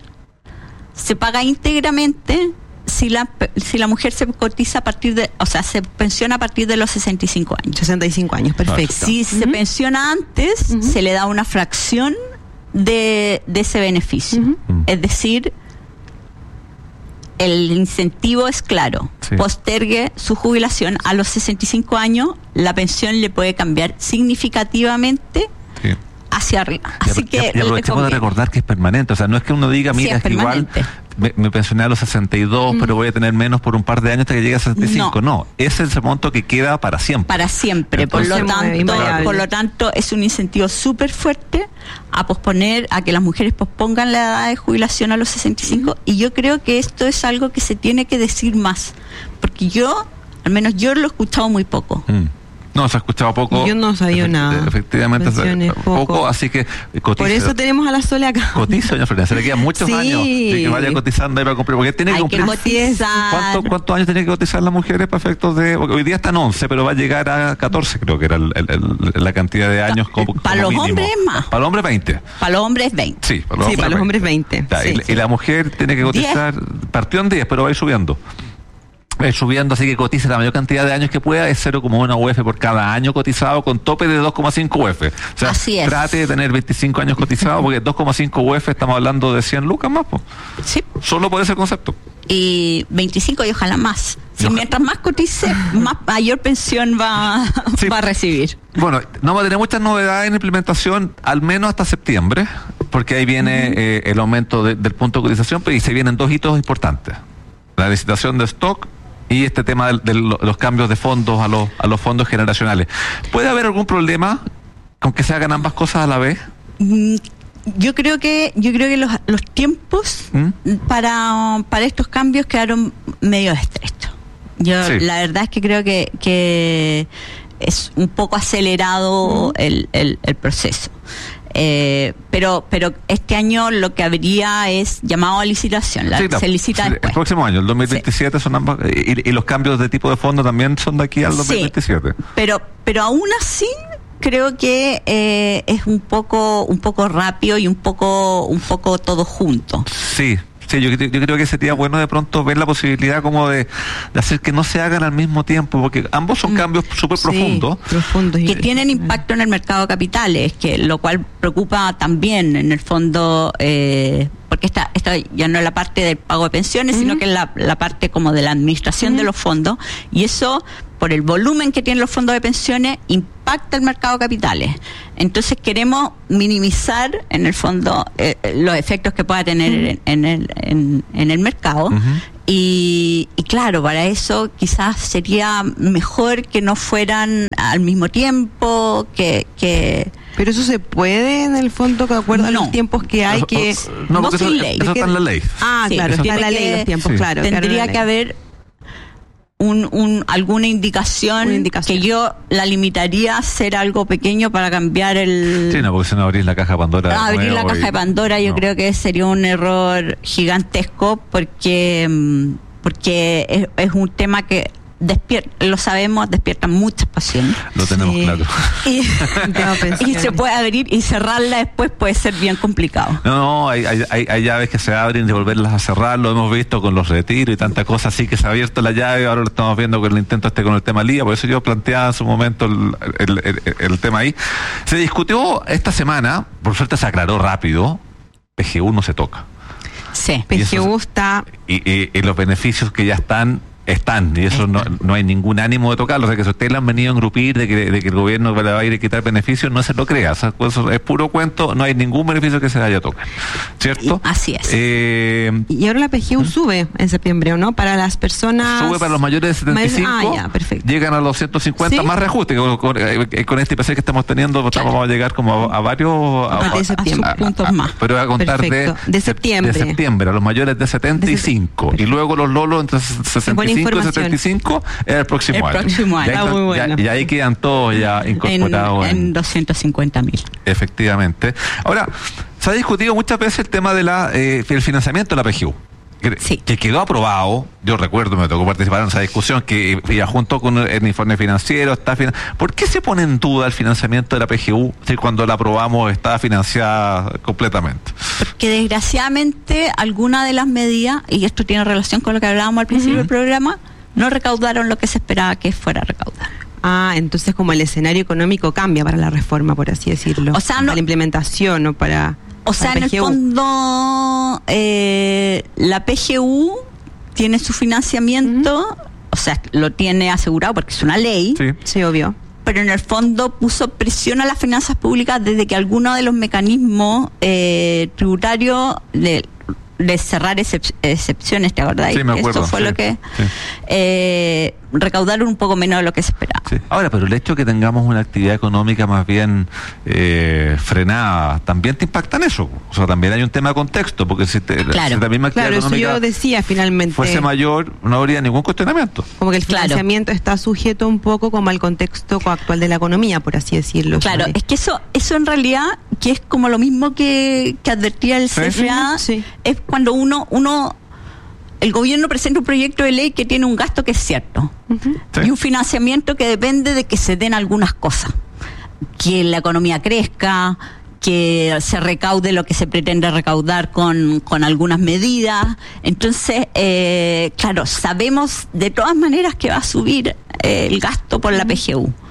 se paga íntegramente si la si la mujer se cotiza a partir de, o sea, se pensiona a partir de los sesenta y cinco años. sesenta y cinco años, perfecto. Si uh-huh. se pensiona antes, uh-huh. se le da una fracción de, de ese beneficio. Uh-huh. Es decir, el incentivo es claro. Sí. Postergue su jubilación a los sesenta y cinco años, la pensión le puede cambiar significativamente sí. hacia arriba. Así y, que y aprovechemos de recordar que es permanente, o sea, no es que uno diga, mira, sí, es, es que igual me, me pensioné a los sesenta y dos, mm. pero voy a tener menos por un par de años hasta que llegue a sesenta y cinco. No, no ese es el monto que queda para siempre. Para siempre. Entonces, por lo tanto, por lo tanto, es un incentivo súper fuerte a posponer, a que las mujeres pospongan la edad de jubilación a los sesenta y cinco, mm. y yo creo que esto es algo que se tiene que decir más, porque yo, al menos yo lo he escuchado muy poco. Mm. No, se ha escuchado poco. Yo no sabía Efect- nada. Efectivamente, poco. poco, así que cotiza. Por eso tenemos a la Sole acá. Cotiza, doña Florencia, se le quedan muchos sí. años de que vaya cotizando y va a cumplir, porque tiene que cumplir. ¿Cuánto, ¿Cuántos años tienen que cotizar las mujeres para efectos de...? Hoy día están once, pero va a llegar a catorce, creo que era el, el, el, la cantidad de años como, para como los mínimo. Hombres más. Para los hombres veinte. Para los hombres veinte. Sí, para los, sí, hombres, para los hombres veinte. Ya, sí, y, sí. y la mujer tiene que cotizar, diez. Partió en diez, pero va a ir subiendo. Eh, subiendo, así que cotice la mayor cantidad de años que pueda, es cero coma uno U F por cada año cotizado, con tope de dos coma cinco U F. O sea, así es. Trate de tener veinticinco años cotizados, porque dos coma cinco U F estamos hablando de cien lucas más, pues. Sí. Solo por ese concepto. Y veinticinco y ojalá más. Si ojalá. Mientras más cotice, más mayor pensión va, sí. va a recibir. Bueno, no va a tener muchas novedades en implementación, al menos hasta septiembre, porque ahí viene uh-huh. eh, el aumento de, del punto de cotización, pero y se vienen dos hitos importantes. La licitación de stock y este tema de, de los cambios de fondos a los a los fondos generacionales. ¿Puede haber algún problema con que se hagan ambas cosas a la vez? Mm, yo creo que yo creo que los, los tiempos ¿Mm? para para estos cambios quedaron medio estrechos. Yo sí. la verdad es que creo que que es un poco acelerado ¿Mm? el, el, el proceso. Eh, pero pero este año lo que habría es llamado a licitación, la, sí, la, se licita sí, después. El próximo año, el dos mil veintisiete, sí. son ambas, y, y los cambios de tipo de fondo también son de aquí al dos mil veintisiete. Sí, pero pero aún así creo que eh, es un poco un poco rápido y un poco un poco todo junto. Sí. Sí, yo, yo creo que sería bueno de pronto ver la posibilidad como de, de hacer que no se hagan al mismo tiempo, porque ambos son cambios súper sí, profundos. profundos. Que tienen impacto en el mercado de capitales, que lo cual preocupa también en el fondo, eh, porque esta, esta ya no es la parte del pago de pensiones, uh-huh. sino que es la, la parte como de la administración uh-huh. de los fondos, y eso, por el volumen que tienen los fondos de pensiones, impacta el mercado de capitales. Entonces queremos minimizar, en el fondo, eh, los efectos que pueda tener uh-huh. en, en, el, en, en el mercado. Uh-huh. Y, y claro, para eso quizás sería mejor que no fueran al mismo tiempo, que... que Pero eso se puede, en el fondo, de acuerdo no. a los tiempos que hay, que... No, no sin ley. Eso está en la ley. Ah, sí, claro, está en la ley los tiempos, sí. claro. Tendría claro, que haber... Un, un, alguna indicación, Una indicación que yo la limitaría a ser algo pequeño para cambiar el... Sí, no, porque si no abrís la caja de Pandora. No, abrir la caja y... de Pandora yo no. creo que sería un error gigantesco, porque, porque es, es un tema que despierta, lo sabemos, despierta muchas pasiones. Lo tenemos sí. claro. Y, y se puede abrir y cerrarla después puede ser bien complicado. No, no, hay, hay, hay llaves que se abren y volverlas a cerrar, lo hemos visto con los retiros y tantas cosas, así que se ha abierto la llave, ahora lo estamos viendo con el intento este con el tema Lía, por eso yo planteaba en su momento el, el, el, el tema ahí. Se discutió esta semana, por suerte se aclaró rápido, P G U no se toca. Sí, P G U está... Y, y, y los beneficios que ya están... Están, y eso no, no hay ningún ánimo de tocarlo. O sea, que si ustedes le han venido a engrupir de que, de que el gobierno le va a ir a quitar beneficios, no se lo crea. O sea, eso es puro cuento, no hay ningún beneficio que se vaya a tocar. ¿Cierto? Y, así es. Eh, y ahora la P G U ¿Mm? sube en septiembre, ¿o no? Para las personas... Sube para los mayores de setenta y cinco, ah, ya, perfecto. Llegan a los ciento cincuenta, ¿sí? Más reajuste. Con, con, con este I P C que estamos teniendo, claro. vamos a llegar como a, a varios... A, a, de septiembre. A, a, puntos a, más. Pero voy a contar de, de septiembre. De septiembre, a los mayores de setenta y cinco. De y luego los lolos entre sesenta y cinco y setenta y cinco. Es el próximo el año. Próximo año. Ya, muy bueno. ya, y ahí quedan todos ya incorporados. En, en, en doscientos cincuenta mil. Efectivamente. Ahora, se ha discutido muchas veces el tema de la eh, el financiamiento de la P G U. Que, sí. que quedó aprobado, yo recuerdo, me tocó participar en esa discusión, que ya junto con el informe financiero está finan... ¿Por qué se pone en duda el financiamiento de la P G U si cuando la aprobamos estaba financiada completamente? Porque desgraciadamente algunas de las medidas, y esto tiene relación con lo que hablábamos al principio uh-huh. del programa, no recaudaron lo que se esperaba que fuera a recaudar. Ah, entonces como el escenario económico cambia para la reforma, por así decirlo. O sea, para no, la implementación o para... O sea, en el fondo, eh, la P G U tiene su financiamiento, uh-huh. o sea, lo tiene asegurado porque es una ley. Sí, sí, obvio. Pero en el fondo puso presión a las finanzas públicas desde que algunos de los mecanismos eh, tributarios de, de cerrar excep- excepciones, ¿te acordás? Sí, me acuerdo. Eso fue sí, lo que... Sí. Eh, recaudaron un poco menos de lo que se esperaba. Sí. Ahora, pero el hecho de que tengamos una actividad económica más bien eh, frenada, también te impacta en eso. O sea, también hay un tema de contexto, porque si, te, claro. si la misma actividad claro, económica eso yo decía finalmente fuese mayor, no habría ningún cuestionamiento. Como que el financiamiento claro. está sujeto un poco como al contexto actual de la economía, por así decirlo. Claro, sobre... es que eso eso en realidad, que es como lo mismo que, que advertía el C F A, sí. es cuando uno uno el gobierno presenta un proyecto de ley que tiene un gasto que es cierto uh-huh. sí. y un financiamiento que depende de que se den algunas cosas, que la economía crezca, que se recaude lo que se pretende recaudar con, con algunas medidas. Entonces, eh, claro, sabemos de todas maneras que va a subir eh, el gasto por la P G U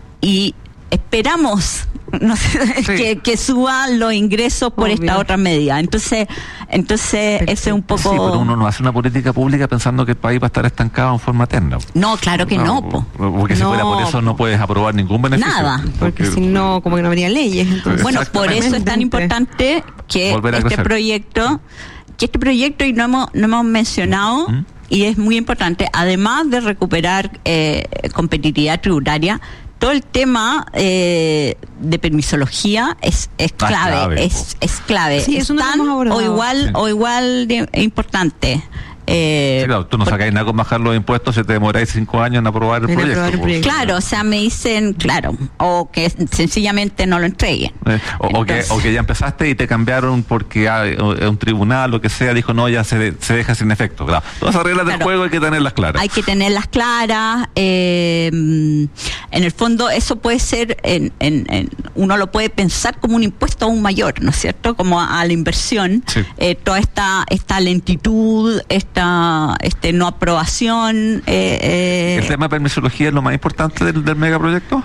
y esperamos no sé, sí. que, que suban los ingresos por Obvio. esta otra medida. Entonces, entonces Perfecto. ese es un poco... Sí, pero uno no hace una política pública pensando que el país va a estar estancado en forma eterna. No, claro que no, no po. Porque si no. fuera por eso no puedes aprobar ningún beneficio. Nada. Porque, porque si no, como que no habría leyes. Entonces. Bueno, por eso es tan importante que este proyecto, que este proyecto, y no hemos, no hemos mencionado, ¿Mm? y es muy importante, además de recuperar eh, competitividad tributaria, todo el tema eh, de permisología es, es clave, ah, clave, es, es clave. Sí, es tan o igual, sí. o igual de importante. Eh, sí, claro, tú no sacáis nada con bajar los impuestos si te demoráis cinco años en aprobar el, en proyecto, aprobar el proyecto. Claro, o sea, me dicen, claro, o que sencillamente no lo entreguen. Eh, o, o, que, o que ya empezaste y te cambiaron porque hay, un tribunal, lo que sea, dijo, no, ya se, se deja sin efecto. Claro. Todas esas reglas claro. del juego hay que tenerlas claras. Hay que tenerlas claras. Eh, en el fondo, eso puede ser, en, en, en, uno lo puede pensar como un impuesto aún mayor, ¿no es cierto? Como a, a la inversión. Sí. Eh, toda esta, esta lentitud, esta Esta, este, no aprobación. Eh, eh, ¿El tema de permisología es lo más importante del, del megaproyecto?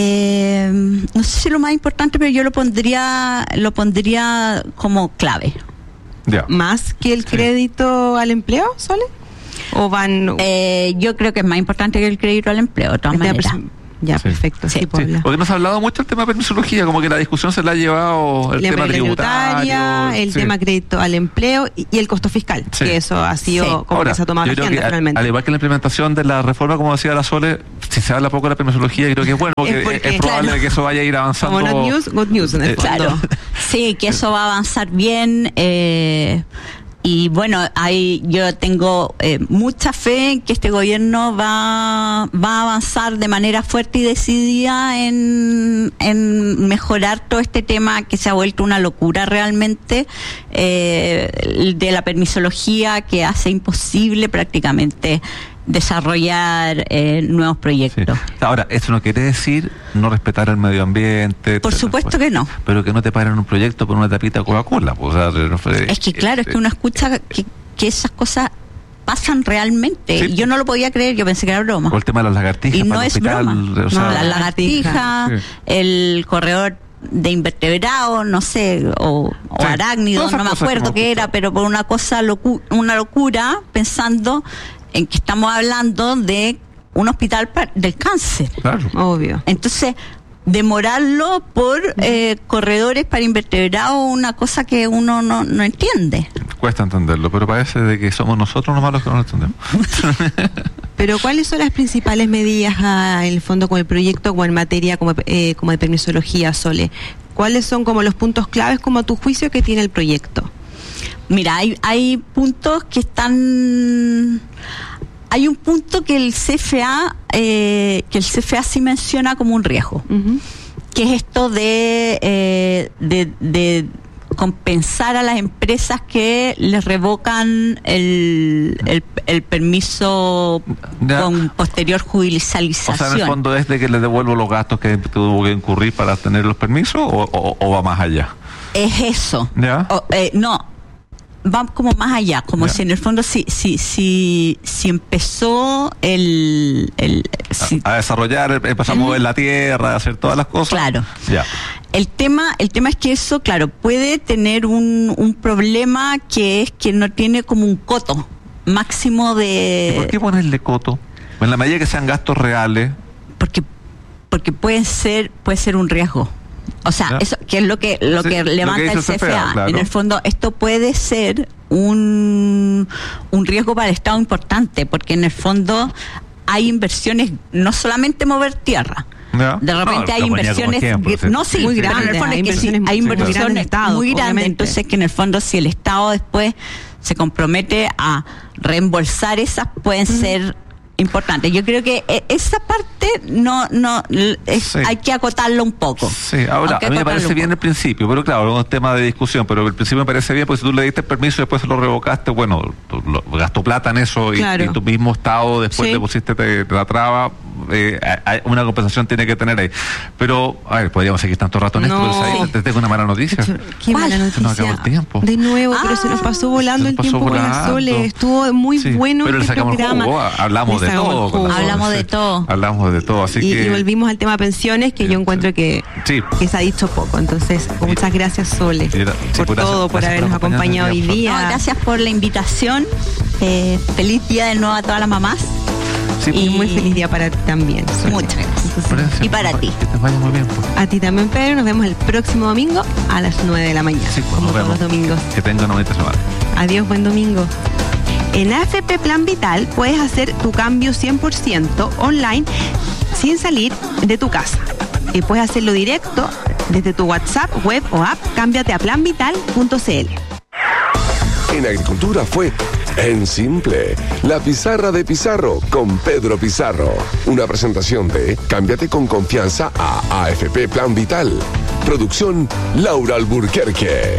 Eh, no sé si es lo más importante, pero yo lo pondría, lo pondría como clave. Ya. más que el Sí. crédito al empleo, Sole? ¿O van...? Eh, yo creo que es más importante que el crédito al empleo, de todas Este maneras. pers- Ya, Sí. perfecto. Sí. Sí, pues, Sí, habla. porque nos ha hablado mucho el tema de permisología, como que la discusión se la ha llevado el La tema tributaria, tributario. el sí. tema crédito al empleo y, y el costo fiscal, Sí. que eso ha sido Sí. como Ahora, que se ha tomado yo la creo agenda que, al- finalmente. al igual que la implementación de la reforma, como decía la Sole, si se habla poco de la permisología, creo que es bueno, porque Es porque, es, probable claro, que eso vaya a ir avanzando. Como not news, good news en el Eh, fondo. Claro, sí, que eso va a avanzar bien. Eh, y bueno, hay, yo tengo eh, mucha fe en que este gobierno va, va a avanzar de manera fuerte y decidida en, en mejorar todo este tema que se ha vuelto una locura realmente, eh, de la permisología, que hace imposible prácticamente desarrollar eh, nuevos Sí. proyectos. Ahora, eso no quiere decir no respetar el medio ambiente. Por supuesto que no. Pero que no te paren un proyecto por una tapita de Coca-Cola. Pues, o sea, no fue- Es que claro, es que uno escucha que, que esas cosas pasan realmente. Sí. Y yo no lo podía creer, yo pensé que era broma. O el tema de las lagartijas Y no para el es hospital. broma. o sea, No, la lagartija, Sí. el corredor de invertebrados, no sé, o, o Sí, arácnidos, todas esas no me cosas acuerdo como- qué era, pero por una cosa, locu una locura, pensando en que estamos hablando de un hospital pa- del cáncer. Claro. Obvio. Entonces, demorarlo por eh, corredores para invertebrados, una cosa que uno no, no entiende. Cuesta entenderlo, pero parece de que somos nosotros los malos que no lo entendemos. Pero ¿cuáles son las principales medidas ah, en el fondo con el proyecto como en materia como, eh, como de permisología, Sole? ¿Cuáles son como los puntos claves como a tu juicio que tiene el proyecto? Mira, hay, hay puntos que están... Hay un punto que el C F A, eh, que el C F A sí menciona como un riesgo, Ujú. que es esto de, eh, de, de compensar a las empresas que les revocan el, el, el permiso Ya. con posterior O judicialización. sea, en el fondo es de que le devuelvo los gastos que tuvo que incurrir para tener los permisos o, o- o va más allá. Es eso. ¿Ya? O, eh, no, va como más allá, como Ya. si en el fondo si si si, si empezó el, el si- A, a desarrollar, empezamos a mover la tierra, a hacer todas las cosas. Claro. Ya. el tema el tema es que eso, claro, puede tener un, un problema, que es que no tiene como un coto máximo ¿Y por de qué ponerle coto? En la medida que sean gastos reales. porque porque puede ser puede ser un riesgo. O sea, Ya. eso que es lo que lo Sí, que lo que levanta dice el el C F A. C F A, claro. En el fondo, esto puede ser un, un riesgo para el Estado importante, porque en el fondo hay inversiones, no solamente mover tierra. ¿Ya? De repente No, hay lo ponía como inversiones, ejemplo, gr- sí. no sí, Muy pero en el grandes, fondo hay es que sí, inversiones hay muy grandes inversiones del Estado, muy grandes, obviamente. entonces que en el fondo si el Estado después se compromete a reembolsar esas, pueden ser importantes. Yo creo que eh, esa parte no no l- es- Sí. hay que acotarlo un poco. Sí, ahora, Hay que a mí me acotarlo parece un bien poco. el principio, pero claro, es un tema de discusión, pero el principio me parece bien, porque si tú le diste el permiso y después se lo revocaste, bueno, tú lo, gastó plata en eso y, Claro. y tu mismo Estado después Sí. le pusiste te- te la traba, eh, hay- una compensación tiene que tener ahí. Pero, a ver, podríamos seguir tanto rato en esto, No. pero ¿sabes? te tengo una mala noticia. Qué ¿Cuál? mala Se nos acabó noticia. el tiempo. De nuevo, pero Ah, se nos pasó volando se el nos pasó tiempo con la volando. Sole. Estuvo muy Sí, bueno pero le este sacamos el programa. jugo, hablamos Le de sacamos todo. el jugo. con la Sole, Hablamos de sí. todo. Hablamos de todo, así y, que... y volvimos al tema pensiones, que Sí, yo encuentro que, sí. que se ha dicho poco. Entonces, Y- muchas gracias, Sole, y era- sí, por pues, gracias- todo, por gracias habernos por acompañarnos acompañado hoy el día. día. No, gracias por la invitación. Eh, feliz día de nuevo a todas las mamás. Sí, Y Y- muy feliz día para ti también, Sole. Muchas gracias. Entonces, Florencia, Y para que ti. te vaya muy bien, pues. a ti también, Pedro. Nos vemos el próximo domingo a las nueve de la mañana. Sí, pues, como nos todos vemos. los domingos. Que tengan una bonita semana. Adiós, buen domingo. En A F P Plan Vital puedes hacer tu cambio cien por ciento online sin salir de tu casa. Y puedes hacerlo directo desde tu WhatsApp, web o app. Cámbiate a plan vital punto c l. En Agricultura fue En Simple, la pizarra de Pizarro con Pedro Pizarro. Una presentación de Cámbiate con confianza a A F P Plan Vital. Producción Laura Alburquerque.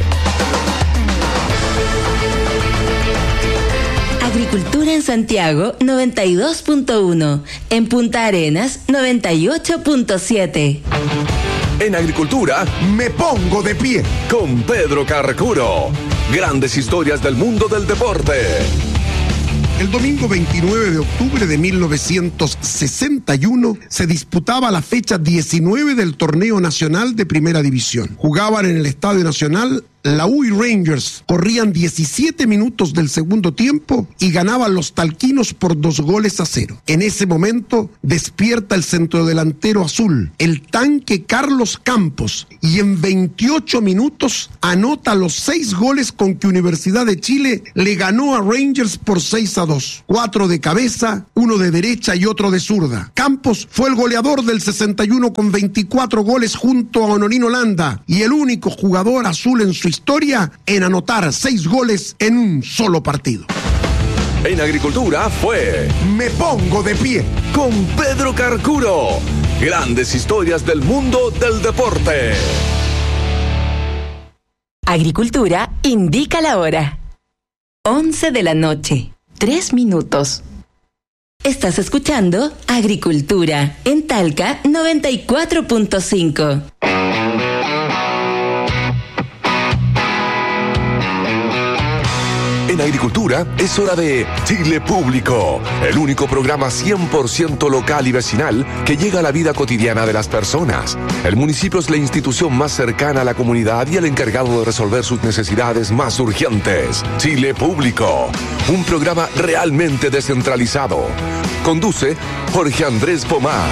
Agricultura en Santiago noventa y dos punto uno, en Punta Arenas noventa y ocho punto siete. En Agricultura Me pongo de pie. con Pedro Carcuro. Grandes historias del mundo del deporte. El domingo veintinueve de octubre de mil novecientos sesenta y uno se disputaba la fecha diecinueve del torneo nacional de Primera División. Jugaban en el Estadio Nacional la U I Rangers corrían diecisiete minutos del segundo tiempo y ganaban los talquinos por dos goles a cero. En ese momento despierta el centrodelantero azul, el tanque Carlos Campos, y en veintiocho minutos anota los seis goles con que Universidad de Chile le ganó a Rangers por seis a dos. Cuatro de cabeza, uno de derecha y otro de zurda. Campos fue el goleador del sesenta y uno con veinticuatro goles junto a Honorino Landa y el único jugador azul en su historia en anotar seis goles en un solo partido. En Agricultura fue Me pongo de pie con Pedro Carcuro. Grandes historias del mundo del deporte. Agricultura indica la hora. once de la noche, tres minutos. Estás escuchando Agricultura en Talca noventa y cuatro punto cinco. En Agricultura es hora de Chile Público, el único programa cien por ciento local y vecinal que llega a la vida cotidiana de las personas. El municipio es la institución más cercana a la comunidad y el encargado de resolver sus necesidades más urgentes. Chile Público, un programa realmente descentralizado. Conduce Jorge Andrés Pomar.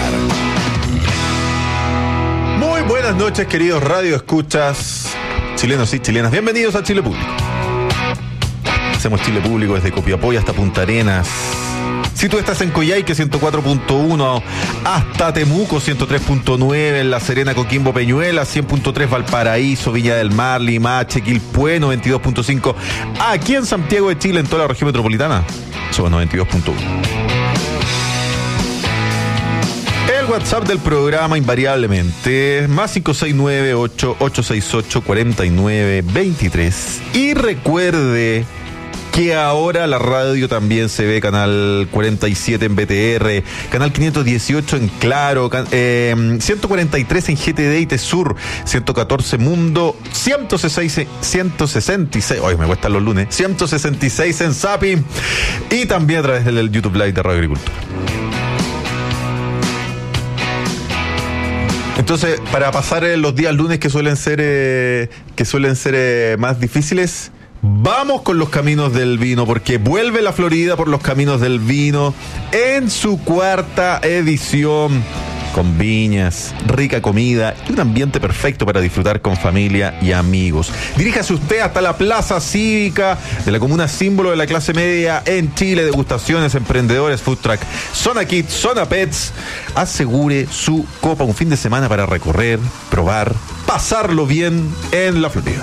Muy buenas noches, queridos radio escuchas, chilenos y chilenas. Bienvenidos a Chile Público. Hacemos Chile Público desde Copiapó hasta Punta Arenas. Si tú estás en Coyhaique ciento cuatro punto uno, hasta Temuco ciento tres punto nueve, en La Serena, Coquimbo, Peñuela cien punto tres, Valparaíso, Viña del Mar, Limache, Quilpué noventa y dos punto cinco. Aquí en Santiago de Chile, en toda la región metropolitana, somos noventa y dos punto uno. El WhatsApp del programa invariablemente más cinco seis nueve, ocho ocho seis ocho, cuatro nueve dos tres. Y recuerde que ahora la radio también se ve, canal cuarenta y siete en B T R, canal quinientos dieciocho en Claro, eh, ciento cuarenta y tres en G T D y Tesur, ciento catorce Mundo, ciento sesenta y seis, hoy me cuestan los lunes, ciento sesenta y seis en Zapi, y también a través del YouTube Live de Radio Agricultura. Entonces, para pasar eh, los días lunes que suelen ser eh, que suelen ser eh, más difíciles, vamos con los caminos del vino, porque vuelve la Florida por los caminos del vino en su cuarta edición, con viñas, rica comida y un ambiente perfecto para disfrutar con familia y amigos. Diríjase usted hasta la Plaza Cívica de la comuna símbolo de la clase media en Chile. Degustaciones, emprendedores, food truck, zona kids, zona pets. Asegure su copa un fin de semana para recorrer, probar, pasarlo bien en la Florida.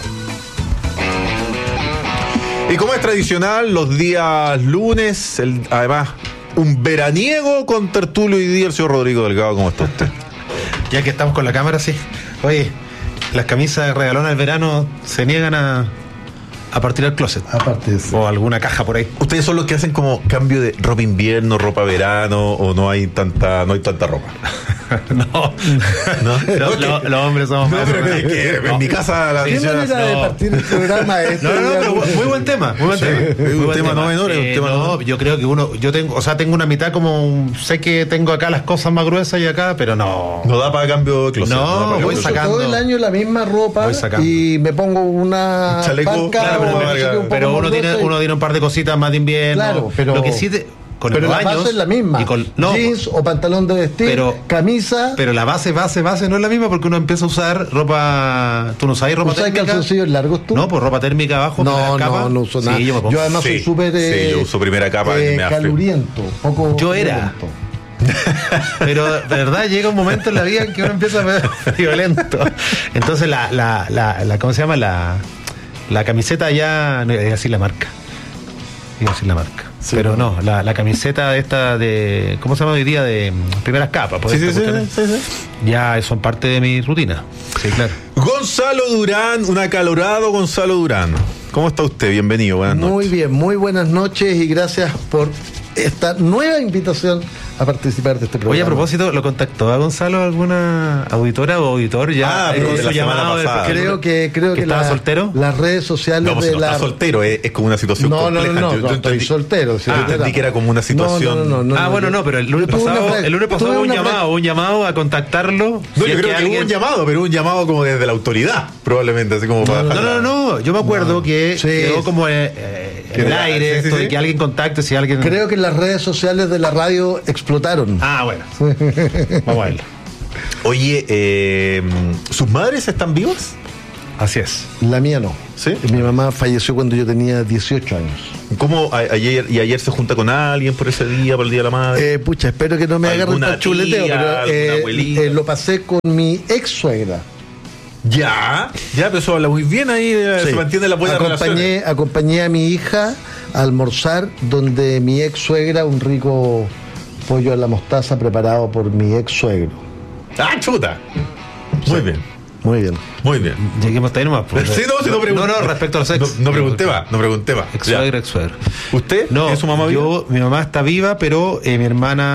Y como es tradicional, los días lunes, el, además, un veraniego con tertulio y día, el señor Rodrigo Delgado. ¿Cómo está usted? Ya que estamos con la cámara, sí. Oye, las camisas regalonas del verano se niegan a, a partir del closet. Aparte de eso. O alguna caja por ahí. ¿Ustedes son los que hacen como cambio de ropa invierno, ropa verano, o no hay tanta, no hay tanta ropa? No, no, lo, lo, los hombres somos no, más. Pero es que en no. mi casa la ¿Qué manera no. de partir el programa es? No, no, no, pero muy buen tema, muy buen sí, tema. Es muy un buen tema, tema no menor, es un eh, tema no, no. Yo creo que uno, yo tengo, o sea, tengo una mitad como un, sé que tengo acá las cosas más gruesas y acá, pero no. No da para cambio de closet. No, no da voy sacando. Todo el año la misma ropa y me pongo una un chaleco, parca, claro, pero, un pero uno tiene, uno tiene un par de cositas más de invierno. Claro, pero lo que sí te, con pero los la años, base es la misma. Y con, no, jeans o pantalón de vestir, pero, camisa. Pero la base, base, base no es la misma porque uno empieza a usar ropa. ¿Tú no sabes ropa ¿Usas térmica? calzoncillos largos tú? No, pues ropa térmica abajo. No, capa. no, no uso nada. Sí, yo, me yo además sí, soy súper. Eh, sí, yo uso primera capa eh, y me caluriento. Poco yo era. Pero de verdad llega un momento en la vida en que uno empieza a ver violento. Entonces la, la, la, la, ¿cómo se llama? La, la camiseta ya, no iba a decir la marca. Iba a decir la marca. Sí, pero no, la, la camiseta esta de, ¿cómo se llama hoy día? De primeras capas. Sí, sí, sí, sí, sí. Ya son parte de mi rutina. Sí, claro. Gonzalo Durán, un acalorado Gonzalo Durán. ¿Cómo está usted? Bienvenido, buenas noches. Muy bien, muy buenas noches y gracias por esta nueva invitación a participar de este programa. Oye, a propósito, ¿lo contactó a Gonzalo alguna auditora o auditor ya Ah, eh, con su la llamado? semana pasada. Creo que creo que, ¿Que estaba la- soltero? las redes sociales No, pues de no la está soltero, es, es como una situación no, no, compleja. no, no, Yo- yo no, estoy entendí- soltero. si Ah, soltera. entendí que era como una situación- No, no, no, no, Ah, no, bueno, yo- no, pero el lunes yo tuve pasado, una fra- el lunes pasado tuve hubo un una fra- llamado, un llamado a contactarlo. No, si yo es creo que que alguien- hubo un llamado, pero un llamado como desde la autoridad, probablemente, así como para... No, no, no, yo me acuerdo que Sí. quedó como eh, eh, en el Que- aire sí, sí, esto sí. de que alguien contacte si alguien... Creo que las redes sociales de la radio explotaron. Ah, bueno. Vamos a verlo. Oye, eh, ¿sus madres están vivas? Así es. La mía no. ¿Sí? Mi mamá falleció cuando yo tenía dieciocho años. ¿Cómo a- ayer y ayer se junta con alguien por ese día, por el Día de la Madre? Eh, pucha, espero que no me agarren ¿Alguna tan chuleteo, tía, pero alguna eh, abuelita? eh, lo pasé con mi ex suegra. ya, ya, pero eso habla muy bien ahí, eh, se mantiene la buena relación. acompañé, acompañé a mi hija a almorzar donde mi ex suegra, un rico pollo a la mostaza preparado por mi ex suegro. ¡Ah, chuta! Muy bien, Muy bien. muy bien. Lleguemos hasta ahí nomás. pues. Sí, no, si no pregunté. No, no, respecto a los ex. No, no pregunté más, no pregunté más. Ex Ya. suegra, ex suegro. ¿Usted? No, ¿Tiene su mamá viva? yo, mi mamá está viva, pero eh, mi hermana